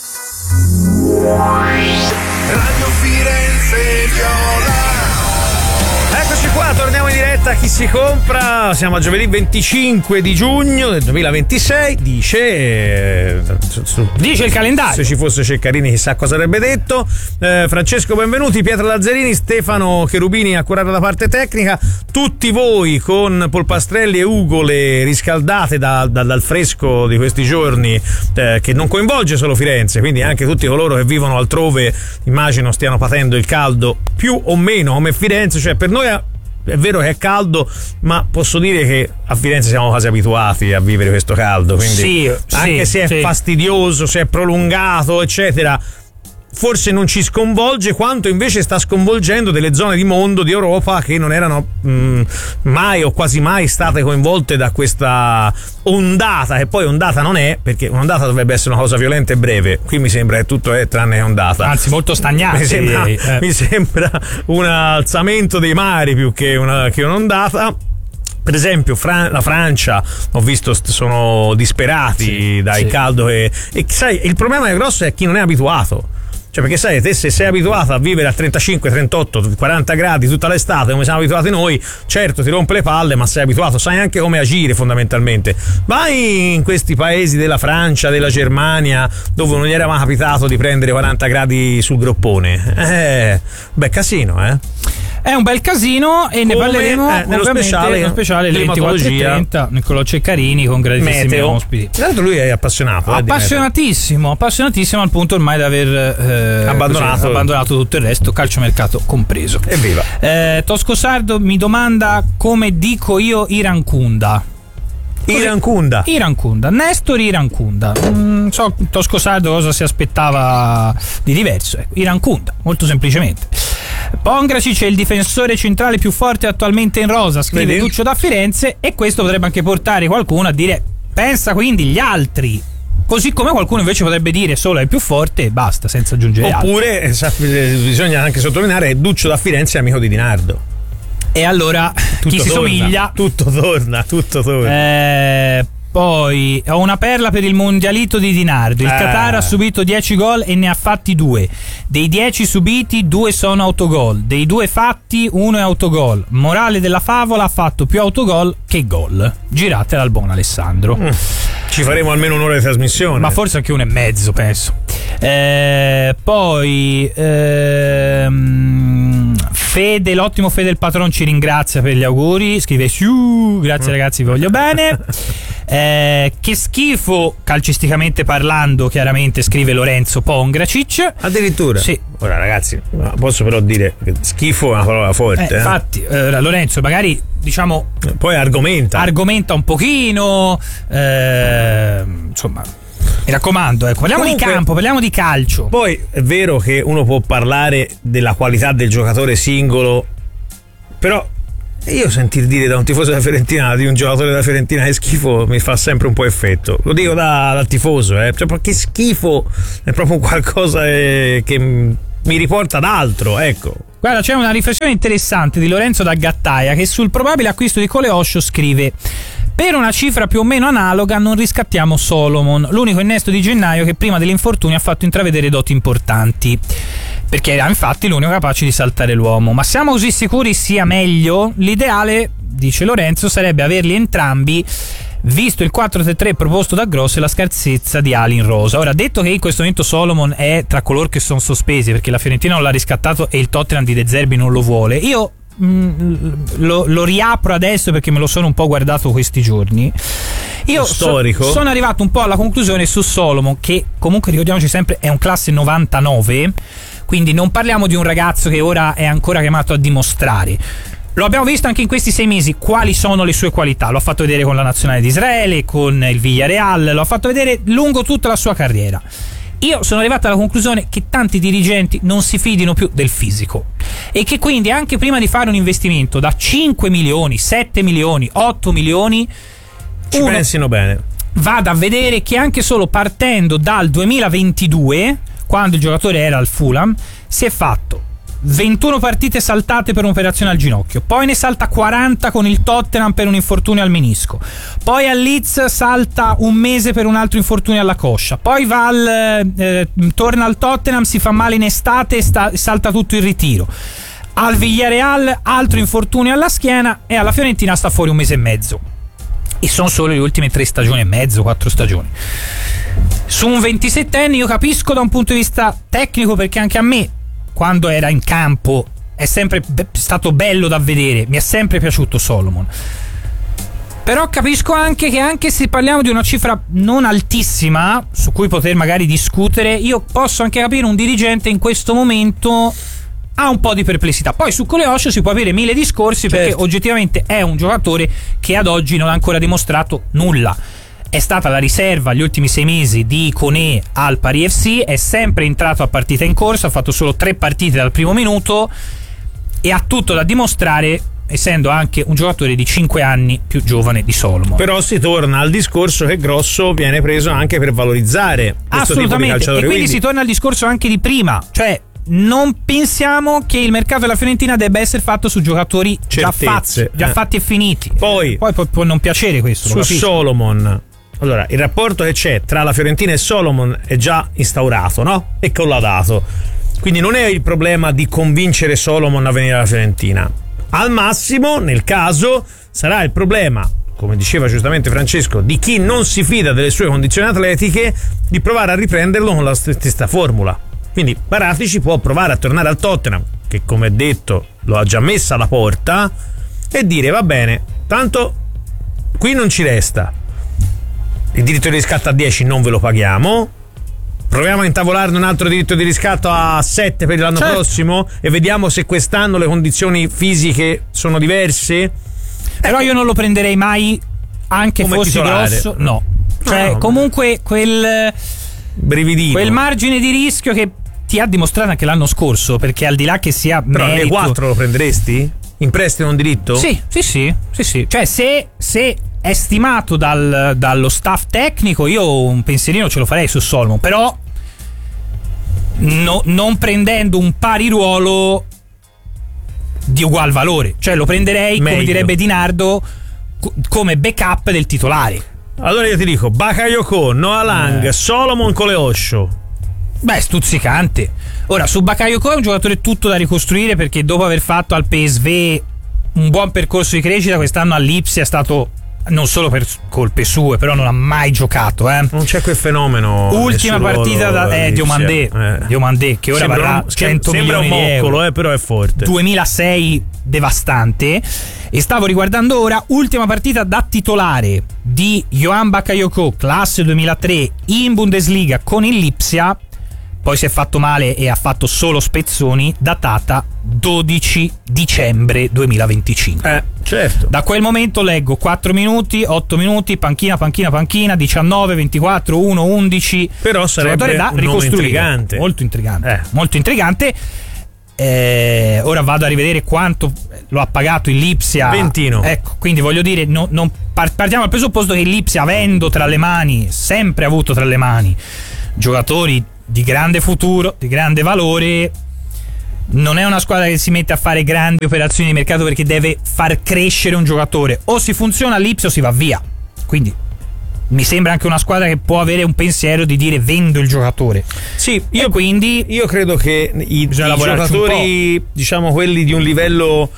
[SPEAKER 1] Radio Firenze Viola. Eccoci qua, torniamo in diretta a Chi si compra. Siamo a giovedì 25 di giugno del 2026. Dice
[SPEAKER 2] il calendario.
[SPEAKER 1] Se ci fosse Ceccarini chissà cosa avrebbe detto. Francesco Benvenuti, Pietro Lazzarini, Stefano Cherubini a curare la parte tecnica. Tutti voi con polpastrelli e ugole riscaldate dal fresco di questi giorni, che non coinvolge solo Firenze, quindi anche tutti coloro che vivono altrove immagino stiano patendo il caldo più o meno come Firenze. Cioè per noi è vero che è caldo, ma posso dire che a Firenze siamo quasi abituati a vivere questo caldo, quindi anche se è fastidioso, se è prolungato eccetera, forse non ci sconvolge quanto invece sta sconvolgendo delle zone di mondo, di Europa, che non erano mai o quasi mai state coinvolte da questa ondata, che poi ondata non è, perché un'ondata dovrebbe essere una cosa violenta e breve. Qui mi sembra che tutto è tranne che ondata,
[SPEAKER 2] anzi molto stagnante.
[SPEAKER 1] Mi sembra un alzamento dei mari più che un'ondata. Per esempio la Francia, ho visto, sono disperati dal caldo e sai, il problema grosso è chi non è abituato. Cioè, perché sai, te se sei abituato a vivere a 35, 38, 40 gradi tutta l'estate come siamo abituati noi, certo ti rompe le palle, ma sei abituato, sai anche come agire fondamentalmente. Vai in questi paesi della Francia, della Germania, dove non gli era mai capitato di prendere 40 gradi sul groppone. Beh, casino,
[SPEAKER 2] È un bel casino e ne parleremo
[SPEAKER 1] nello speciale
[SPEAKER 2] alle 24:30 Niccolò Ceccarini con graditissimi ospiti.
[SPEAKER 1] Tra l'altro lui è appassionato,
[SPEAKER 2] appassionatissimo al punto ormai di aver abbandonato tutto il resto, calciomercato compreso.
[SPEAKER 1] Evviva.
[SPEAKER 2] Tosco Sardo mi domanda come dico io Irankunda. Nestor Irankunda. So Tosco Sardo cosa si aspettava di diverso. Irankunda, molto semplicemente. Pongracic è il difensore centrale più forte attualmente in rosa, scrive Duccio da Firenze, e questo potrebbe anche portare qualcuno a dire pensa quindi gli altri. Così come qualcuno invece potrebbe dire solo è il più forte e basta, senza aggiungere altro.
[SPEAKER 1] Oppure bisogna anche sottolineare Duccio da Firenze è amico di Di Nardo.
[SPEAKER 2] E allora
[SPEAKER 1] tutto
[SPEAKER 2] chi si
[SPEAKER 1] torna,
[SPEAKER 2] somiglia?
[SPEAKER 1] Tutto torna.
[SPEAKER 2] Poi ho una perla per il mondialito di Dinardo. Il Qatar ha subito 10 gol e ne ha fatti 2. Dei 10 subiti 2 sono autogol. Dei 2 fatti 1 è autogol. Morale della favola, ha fatto più autogol che gol. Giratela al buon Alessandro.
[SPEAKER 1] Ci faremo almeno un'ora di trasmissione.
[SPEAKER 2] Ma forse anche 1,5 penso. Poi Fede, l'ottimo Fede il patron ci ringrazia per gli auguri. Scrive grazie ragazzi, vi voglio bene. Che schifo calcisticamente parlando, chiaramente scrive Lorenzo Pongracic.
[SPEAKER 1] Addirittura?
[SPEAKER 2] Sì.
[SPEAKER 1] Ora ragazzi, posso però dire che schifo è una parola forte.
[SPEAKER 2] Infatti Lorenzo magari diciamo
[SPEAKER 1] poi argomenta
[SPEAKER 2] un pochino, insomma, mi raccomando, ecco, parliamo di campo, parliamo di calcio.
[SPEAKER 1] Poi è vero che uno può parlare della qualità del giocatore singolo, però io sentir dire da un tifoso della Fiorentina di un giocatore della Fiorentina è schifo mi fa sempre un po' effetto. Lo dico dal tifoso, cioè, perché schifo è proprio qualcosa che mi riporta ad altro, ecco.
[SPEAKER 2] Guarda, c'è una riflessione interessante di Lorenzo da Gattaia che sul probabile acquisto di Coleoscio scrive: per una cifra più o meno analoga non riscattiamo Solomon, l'unico innesto di gennaio che prima dell'infortunio ha fatto intravedere doti importanti, perché era infatti l'unico capace di saltare l'uomo. Ma siamo così sicuri sia meglio? L'ideale, dice Lorenzo, sarebbe averli entrambi, visto il 4-3-3 proposto da Grosso e la scarsezza di ali in rosa. Ora, detto che in questo momento Solomon è tra coloro che sono sospesi perché la Fiorentina non l'ha riscattato e il Tottenham di De Zerbi non lo vuole, io lo riapro adesso perché me lo sono un po' guardato questi giorni. Io sono arrivato un po' alla conclusione su Solomon, che comunque ricordiamoci sempre è un classe 99, quindi non parliamo di un ragazzo che ora è ancora chiamato a dimostrare. Lo abbiamo visto anche in questi 6 mesi quali sono le sue qualità, lo ha fatto vedere con la nazionale di Israele, con il Villarreal, lo ha fatto vedere lungo tutta la sua carriera. Io sono arrivato alla conclusione che tanti dirigenti non si fidino più del fisico e che quindi anche prima di fare un investimento da 5 milioni, 7 milioni, 8 milioni
[SPEAKER 1] ci pensino bene.
[SPEAKER 2] Vada a vedere che anche solo partendo dal 2022, quando il giocatore era al Fulham, si è fatto 21 partite saltate per un'operazione al ginocchio, poi ne salta 40 con il Tottenham per un infortunio al menisco, poi al Leeds salta un mese per un altro infortunio alla coscia, poi torna al Tottenham, si fa male in estate e salta tutto il ritiro, al Villarreal altro infortunio alla schiena e alla Fiorentina sta fuori un mese e mezzo, e sono solo le ultime 3 stagioni e mezzo, 4 stagioni. Su un 27enne io capisco da un punto di vista tecnico, perché anche a me quando era in campo è sempre stato bello da vedere, mi è sempre piaciuto Solomon, però capisco anche che anche se parliamo di una cifra non altissima su cui poter magari discutere, io posso anche capire un dirigente in questo momento ha un po' di perplessità. Poi su Coleoscio si può avere 1000 discorsi, perché oggettivamente è un giocatore che ad oggi non ha ancora dimostrato nulla. È stata la riserva gli ultimi 6 mesi di Koné al Paris FC, è sempre entrato a partita in corsa, ha fatto solo 3 partite dal primo minuto e ha tutto da dimostrare, essendo anche un giocatore di 5 anni più giovane di Solomon.
[SPEAKER 1] Però si torna al discorso che Grosso viene preso anche per valorizzare questo tipo di calciatore.
[SPEAKER 2] E quindi si torna al discorso anche di prima, cioè non pensiamo che il mercato della Fiorentina debba essere fatto su giocatori già fatti e finiti. Poi può non piacere questo.
[SPEAKER 1] Su Solomon, allora, il rapporto che c'è tra la Fiorentina e Solomon è già instaurato, no? E collaudato. Quindi non è il problema di convincere Solomon a venire alla Fiorentina. Al massimo, nel caso, sarà il problema, come diceva giustamente Francesco, di chi non si fida delle sue condizioni atletiche, di provare a riprenderlo con la stessa formula. Quindi Paratici può provare a tornare al Tottenham, che come detto lo ha già messa alla porta, e dire: va bene, tanto qui non ci resta, il diritto di riscatto a 10 non ve lo paghiamo, proviamo a intavolarne un altro diritto di riscatto a 7 per l'anno prossimo e vediamo se quest'anno le condizioni fisiche sono diverse.
[SPEAKER 2] Però io non lo prenderei mai anche
[SPEAKER 1] come
[SPEAKER 2] fossi
[SPEAKER 1] titolare.
[SPEAKER 2] Grosso, no. Cioè comunque quel
[SPEAKER 1] brividino,
[SPEAKER 2] quel margine di rischio che ti ha dimostrato anche l'anno scorso, perché al di là che sia
[SPEAKER 1] però
[SPEAKER 2] merito,
[SPEAKER 1] nei 4 lo prenderesti? In prestito, un diritto?
[SPEAKER 2] Sì. Cioè se è stimato dallo staff tecnico, io un pensierino ce lo farei su Solomon, però non prendendo un pari ruolo di ugual valore, cioè lo prenderei meglio, come direbbe Dinardo, come backup del titolare.
[SPEAKER 1] Allora io ti dico Bakayoko, Noah Lang, Solomon Koleosho.
[SPEAKER 2] Beh, stuzzicante. Ora, su Bakayoko è un giocatore tutto da ricostruire, perché dopo aver fatto al PSV un buon percorso di crescita, quest'anno all'Ipsia è stato, non solo per colpe sue, però non ha mai giocato.
[SPEAKER 1] Non c'è quel fenomeno.
[SPEAKER 2] Ultima partita Diomandé, che ora varrà 100 milioni di euro.
[SPEAKER 1] Sembra un moccolo, però è forte.
[SPEAKER 2] 2006 devastante. E stavo riguardando ora, ultima partita da titolare di Johan Bakayoko, classe 2003 in Bundesliga con il Lipsia. Poi si è fatto male e ha fatto solo spezzoni, datata 12 dicembre 2025.
[SPEAKER 1] Certo.
[SPEAKER 2] Da quel momento leggo 4 minuti, 8 minuti, panchina, 19, 24, 1, 11.
[SPEAKER 1] Però sarebbe
[SPEAKER 2] da ricostruire. Molto intrigante. Ora vado a rivedere quanto lo ha pagato il Lipsia.
[SPEAKER 1] Ventino.
[SPEAKER 2] Ecco, quindi voglio dire, partiamo dal presupposto che il Lipsia, avendo tra le mani, sempre avuto tra le mani giocatori di grande futuro, di grande valore, non è una squadra che si mette a fare grandi operazioni di mercato perché deve far crescere un giocatore. O si funziona all'Ipsia o si va via. Quindi mi sembra anche una squadra che può avere un pensiero di dire vendo il giocatore.
[SPEAKER 1] Sì, io credo che i giocatori, diciamo quelli di un livello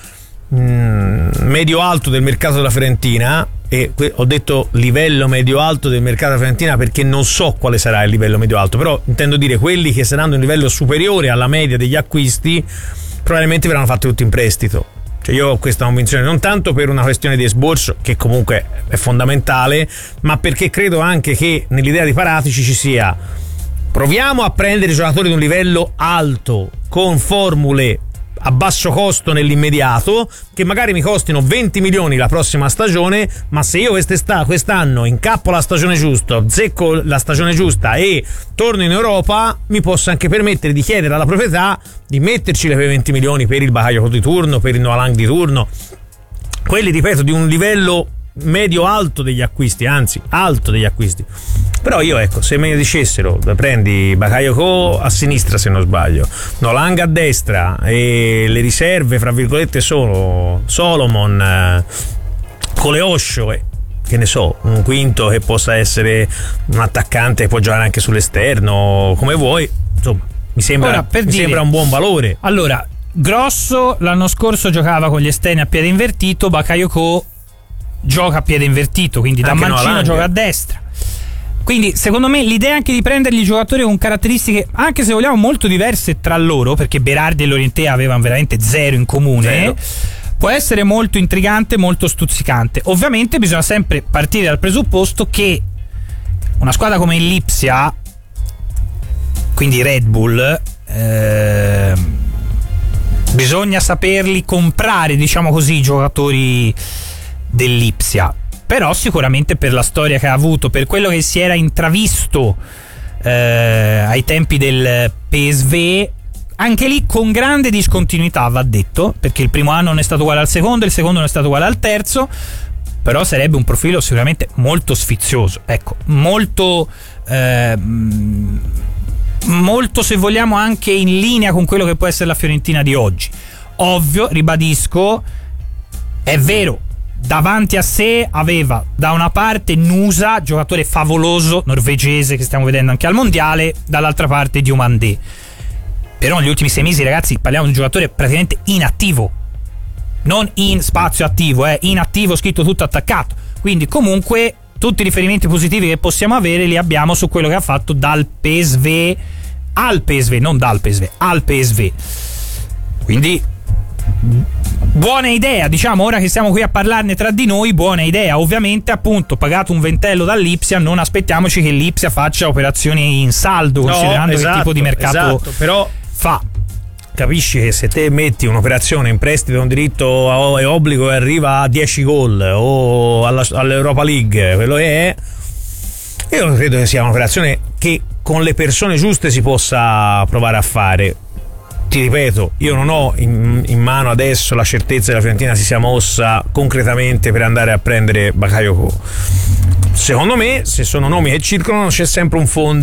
[SPEAKER 1] medio-alto del mercato della Fiorentina, e ho detto livello medio-alto del mercato della Fiorentina perché non so quale sarà il livello medio-alto, però intendo dire quelli che saranno un livello superiore alla media degli acquisti probabilmente verranno fatti tutti in prestito. Cioè io ho questa convinzione, non tanto per una questione di esborso, che comunque è fondamentale, ma perché credo anche che nell'idea di Paratici ci sia: proviamo a prendere giocatori di un livello alto con formule a basso costo nell'immediato, che magari mi costino 20 milioni la prossima stagione, ma se io quest'anno incappo la stagione giusta, zecco la stagione giusta e torno in Europa, mi posso anche permettere di chiedere alla proprietà di metterci le 20 milioni per il Bakayoko di turno, per il Noah Lang di turno, quelli, ripeto, di un livello medio-alto degli acquisti, anzi alto degli acquisti. Però io, ecco, se me ne dicessero prendi Bakayoko a sinistra, se non sbaglio, Noah Lang a destra e le riserve fra virgolette sono Solomon, Koleosho e che ne so, un quinto che possa essere un attaccante che può giocare anche sull'esterno, come vuoi, insomma mi sembra un buon valore.
[SPEAKER 2] Allora, Grosso l'anno scorso giocava con gli esterni a piede invertito, Bakayoko gioca a piede invertito, quindi da mancino gioca a destra. Quindi secondo me l'idea è anche di prendergli giocatori con caratteristiche, anche se vogliamo, molto diverse tra loro, perché Berardi e Lorientè avevano veramente zero in comune. Può essere molto intrigante, molto stuzzicante. Ovviamente bisogna sempre partire dal presupposto che una squadra come il Lipsia, quindi Red Bull, bisogna saperli comprare, diciamo così, i giocatori dell'Ipsia. Però sicuramente per la storia che ha avuto, per quello che si era intravisto ai tempi del PSV, anche lì con grande discontinuità, va detto, perché il primo anno non è stato uguale al secondo, il secondo non è stato uguale al terzo, però sarebbe un profilo sicuramente molto sfizioso, ecco, molto se vogliamo anche in linea con quello che può essere la Fiorentina di oggi. Ovvio, ribadisco, è vero, davanti a sé aveva da una parte Nusa, giocatore favoloso norvegese che stiamo vedendo anche al mondiale, dall'altra parte Diomandé. Però negli ultimi 6 mesi, ragazzi, parliamo di un giocatore praticamente inattivo, non in spazio attivo, inattivo, scritto tutto attaccato. Quindi comunque tutti i riferimenti positivi che possiamo avere li abbiamo su quello che ha fatto dal PSV al PSV, non dal PSV al PSV. Quindi buona idea, diciamo, ora che siamo qui a parlarne tra di noi, buona idea. Ovviamente, appunto, pagato un ventello dall'Ipsia, non aspettiamoci che l'Ipsia faccia operazioni in saldo, considerando che tipo di mercato
[SPEAKER 1] però
[SPEAKER 2] fa.
[SPEAKER 1] Capisci che se te metti un'operazione in prestito a un diritto e obbligo e arriva a 10 gol o all'Europa League, quello che è, io credo che sia un'operazione che con le persone giuste si possa provare a fare. Ti ripeto, io non ho in mano adesso la certezza che la Fiorentina si sia mossa concretamente per andare a prendere Bakayoko. Secondo me, se sono nomi che circolano, c'è sempre un fondo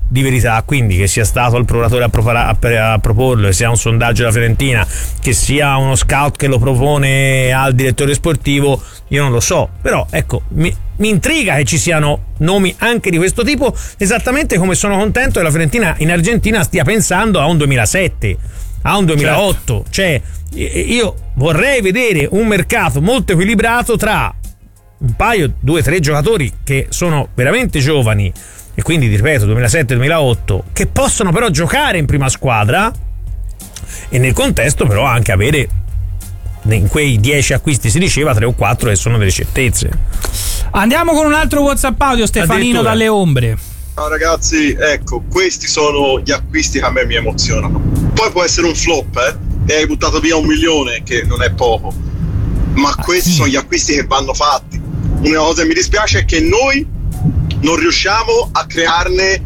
[SPEAKER 1] di verità, quindi che sia stato il procuratore a proporlo, che sia un sondaggio della Fiorentina, che sia uno scout che lo propone al direttore sportivo, io non lo so, però ecco, mi intriga che ci siano nomi anche di questo tipo, esattamente come sono contento che la Fiorentina in Argentina stia pensando a un 2007, a un 2008, cioè io vorrei vedere un mercato molto equilibrato tra un paio, 2-3 giocatori che sono veramente giovani, e quindi ripeto 2007-2008, che possono però giocare in prima squadra, e nel contesto però anche avere in quei 10 acquisti, si diceva, 3 o 4 che sono delle certezze.
[SPEAKER 2] Andiamo con un altro WhatsApp audio, Stefanino dalle Ombre.
[SPEAKER 15] Ciao ragazzi, ecco, questi sono gli acquisti che a me mi emozionano. Poi può essere un flop, e hai buttato via 1 milione, che non è poco, ma questi sono gli acquisti che vanno fatti. Una cosa che mi dispiace è che noi non riusciamo a creare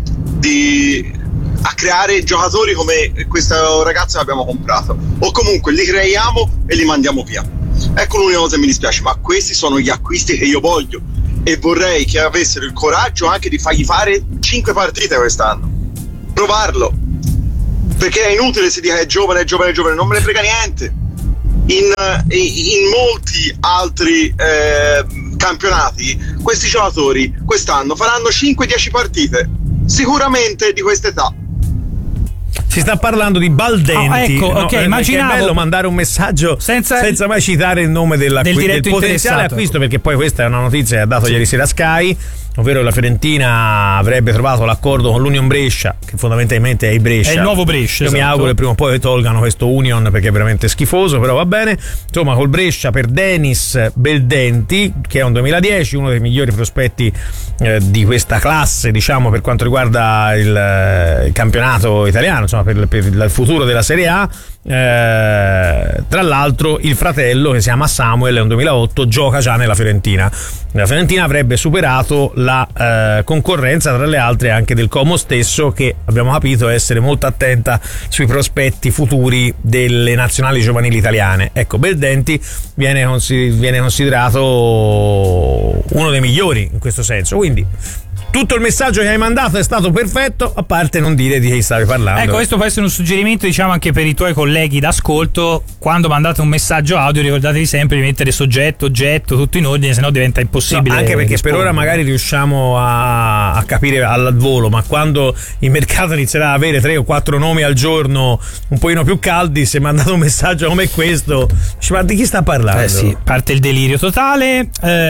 [SPEAKER 15] giocatori come questo ragazzo che abbiamo comprato, o comunque li creiamo e li mandiamo via. Ecco l'unica cosa che mi dispiace, ma questi sono gli acquisti che io voglio, e vorrei che avessero il coraggio anche di fargli fare 5 partite quest'anno, provarlo, perché è inutile si dica è giovane, non me ne frega niente. In molti altri campionati questi giocatori quest'anno faranno 5-10 partite sicuramente di quest'età.
[SPEAKER 1] Si sta parlando di Baldenti.
[SPEAKER 2] Immaginavo,
[SPEAKER 1] è bello mandare un messaggio senza mai citare il nome del potenziale acquisto, perché poi questa è una notizia che ha dato ieri sera Sky, ovvero la Fiorentina avrebbe trovato l'accordo con l'Union Brescia, che fondamentalmente è il Brescia.
[SPEAKER 2] È il nuovo Brescia.
[SPEAKER 1] Io mi auguro che prima o poi tolgano questo Union, perché è veramente schifoso, però va bene. Insomma, col Brescia per Denis Beldenti, che è un 2010, uno dei migliori prospetti di questa classe, diciamo, per quanto riguarda il campionato italiano, insomma, per il futuro della Serie A. Tra l'altro il fratello, che si chiama Samuel, è un 2008, gioca già nella Fiorentina. La Fiorentina avrebbe superato la concorrenza, tra le altre anche del Como stesso, che abbiamo capito essere molto attenta sui prospetti futuri delle nazionali giovanili italiane. Ecco, Beldenti viene considerato uno dei migliori in questo senso, quindi tutto il messaggio che hai mandato è stato perfetto, a parte non dire di chi stavi parlando.
[SPEAKER 2] Ecco, questo può essere un suggerimento, diciamo, anche per i tuoi colleghi d'ascolto. Quando mandate un messaggio audio, ricordatevi sempre di mettere soggetto, oggetto, tutto in ordine, sennò diventa impossibile.
[SPEAKER 1] No, anche perché per ora magari riusciamo a capire al volo, ma quando il mercato inizierà ad avere 3 o 4 nomi al giorno un pochino più caldi, se mandate un messaggio come questo, ma di chi sta parlando?
[SPEAKER 2] Sì, parte il delirio totale.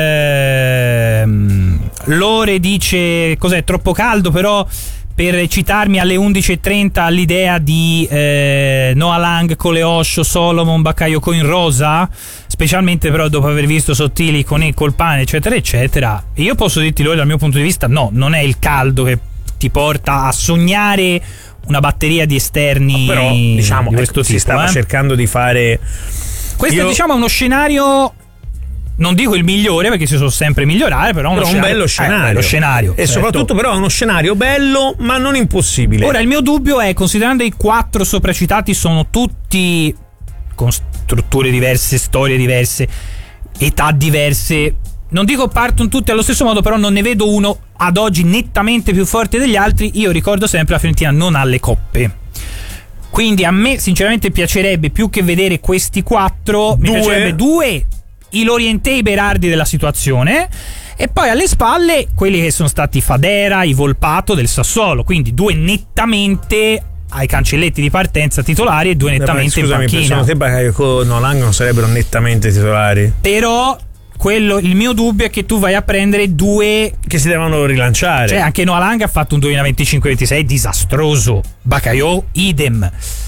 [SPEAKER 2] Lore dice: cos'è, troppo caldo però per citarmi alle 11.30 all'idea di Noah Lang, Coleoscio, Solomon, Bakayoko in rosa, specialmente però dopo aver visto Sottili con col pane eccetera eccetera. Io posso dirti, Lore, dal mio punto di vista no, non è il caldo che ti porta a sognare una batteria di esterni,
[SPEAKER 1] però diciamo
[SPEAKER 2] di questo tipo.
[SPEAKER 1] Si stava cercando di fare
[SPEAKER 2] questo, diciamo, è uno scenario, non dico il migliore perché si sono sempre migliorare, però un
[SPEAKER 1] bello scenario, e
[SPEAKER 2] certo.
[SPEAKER 1] soprattutto però è uno scenario bello ma non impossibile.
[SPEAKER 2] Ora il mio dubbio è, considerando i 4 sopracitati sono tutti con strutture diverse, storie diverse, età diverse, non dico partono tutti allo stesso modo, però non ne vedo uno ad oggi nettamente più forte degli altri. Io ricordo sempre la Fiorentina non ha le coppe, quindi a me sinceramente piacerebbe, più che vedere questi 4, mi piacerebbe 2 i Lorientè, i Berardi della situazione, e poi alle spalle quelli che sono stati Fadera, i Volpato del Sassuolo, quindi 2 nettamente ai cancelletti di partenza titolari e 2 nettamente in panchina.
[SPEAKER 1] Secondo te Bakayoko, Lang non sarebbero nettamente titolari?
[SPEAKER 2] Però il mio dubbio è che tu vai a prendere 2
[SPEAKER 1] che si devono rilanciare.
[SPEAKER 2] Cioè anche Noah Lang ha fatto un 2025-26 disastroso, Bakayoko idem.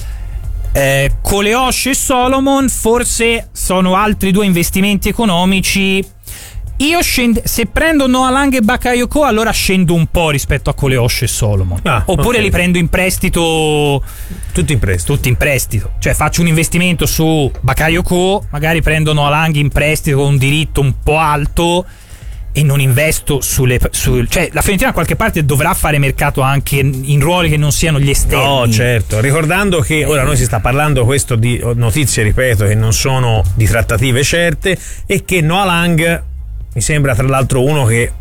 [SPEAKER 2] Coleosce e Solomon forse sono altri 2 investimenti economici. Io se prendo Noah Lang e Bakayoko, allora scendo un po' rispetto a Coleosce e Solomon, oppure li prendo in prestito,
[SPEAKER 1] tutti in prestito,
[SPEAKER 2] cioè faccio un investimento su Bakayoko, magari prendo Noah Lang in prestito con un diritto un po' alto e non investo cioè la Fiorentina da qualche parte dovrà fare mercato anche in ruoli che non siano gli esterni.
[SPEAKER 1] No, certo, ricordando che ora noi si sta parlando questo di notizie, ripeto, che non sono di trattative certe, e che Noah Lang mi sembra tra l'altro uno che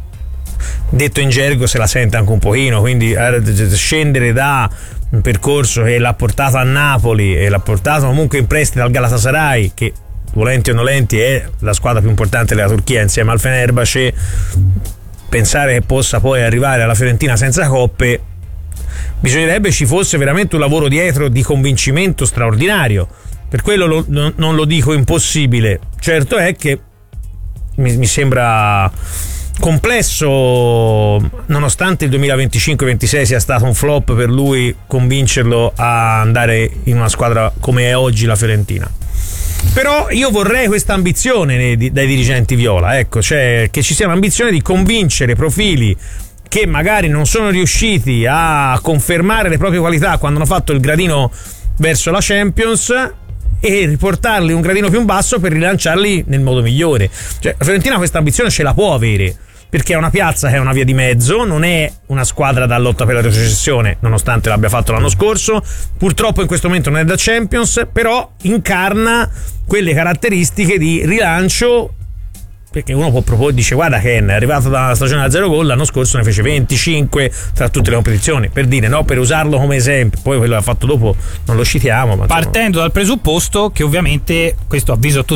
[SPEAKER 1] detto in gergo se la sente anche un pochino, quindi scendere da un percorso che l'ha portato a Napoli e l'ha portato comunque in prestito al Galatasaray, che volenti o nolenti è la squadra più importante della Turchia insieme al Fenerbahce, pensare che possa poi arrivare alla Fiorentina senza coppe, bisognerebbe ci fosse veramente un lavoro dietro di convincimento straordinario. Per quello non lo dico impossibile. Certo è che mi sembra complesso, nonostante il 2025-26 sia stato un flop per lui, convincerlo a andare in una squadra come è oggi la Fiorentina. Però io vorrei questa ambizione dai dirigenti viola, ecco, cioè che ci sia l'ambizione di convincere profili che magari non sono riusciti a confermare le proprie qualità quando hanno fatto il gradino verso la Champions, e riportarli un gradino più in basso per rilanciarli nel modo migliore. Cioè, la Fiorentina questa ambizione ce la può avere, perché è una piazza che è una via di mezzo, non è una squadra da lotta per la retrocessione, nonostante l'abbia fatto l'anno scorso, purtroppo in questo momento non è da Champions, però incarna quelle caratteristiche di rilancio, perché uno può proporre, dice guarda Ken è arrivato da una stagione a 0 gol, l'anno scorso ne fece 25 tra tutte le competizioni, per dire, no, per usarlo come esempio. Poi quello che ha fatto dopo non lo citiamo, ma
[SPEAKER 2] partendo dal presupposto che ovviamente, questo avviso a tutti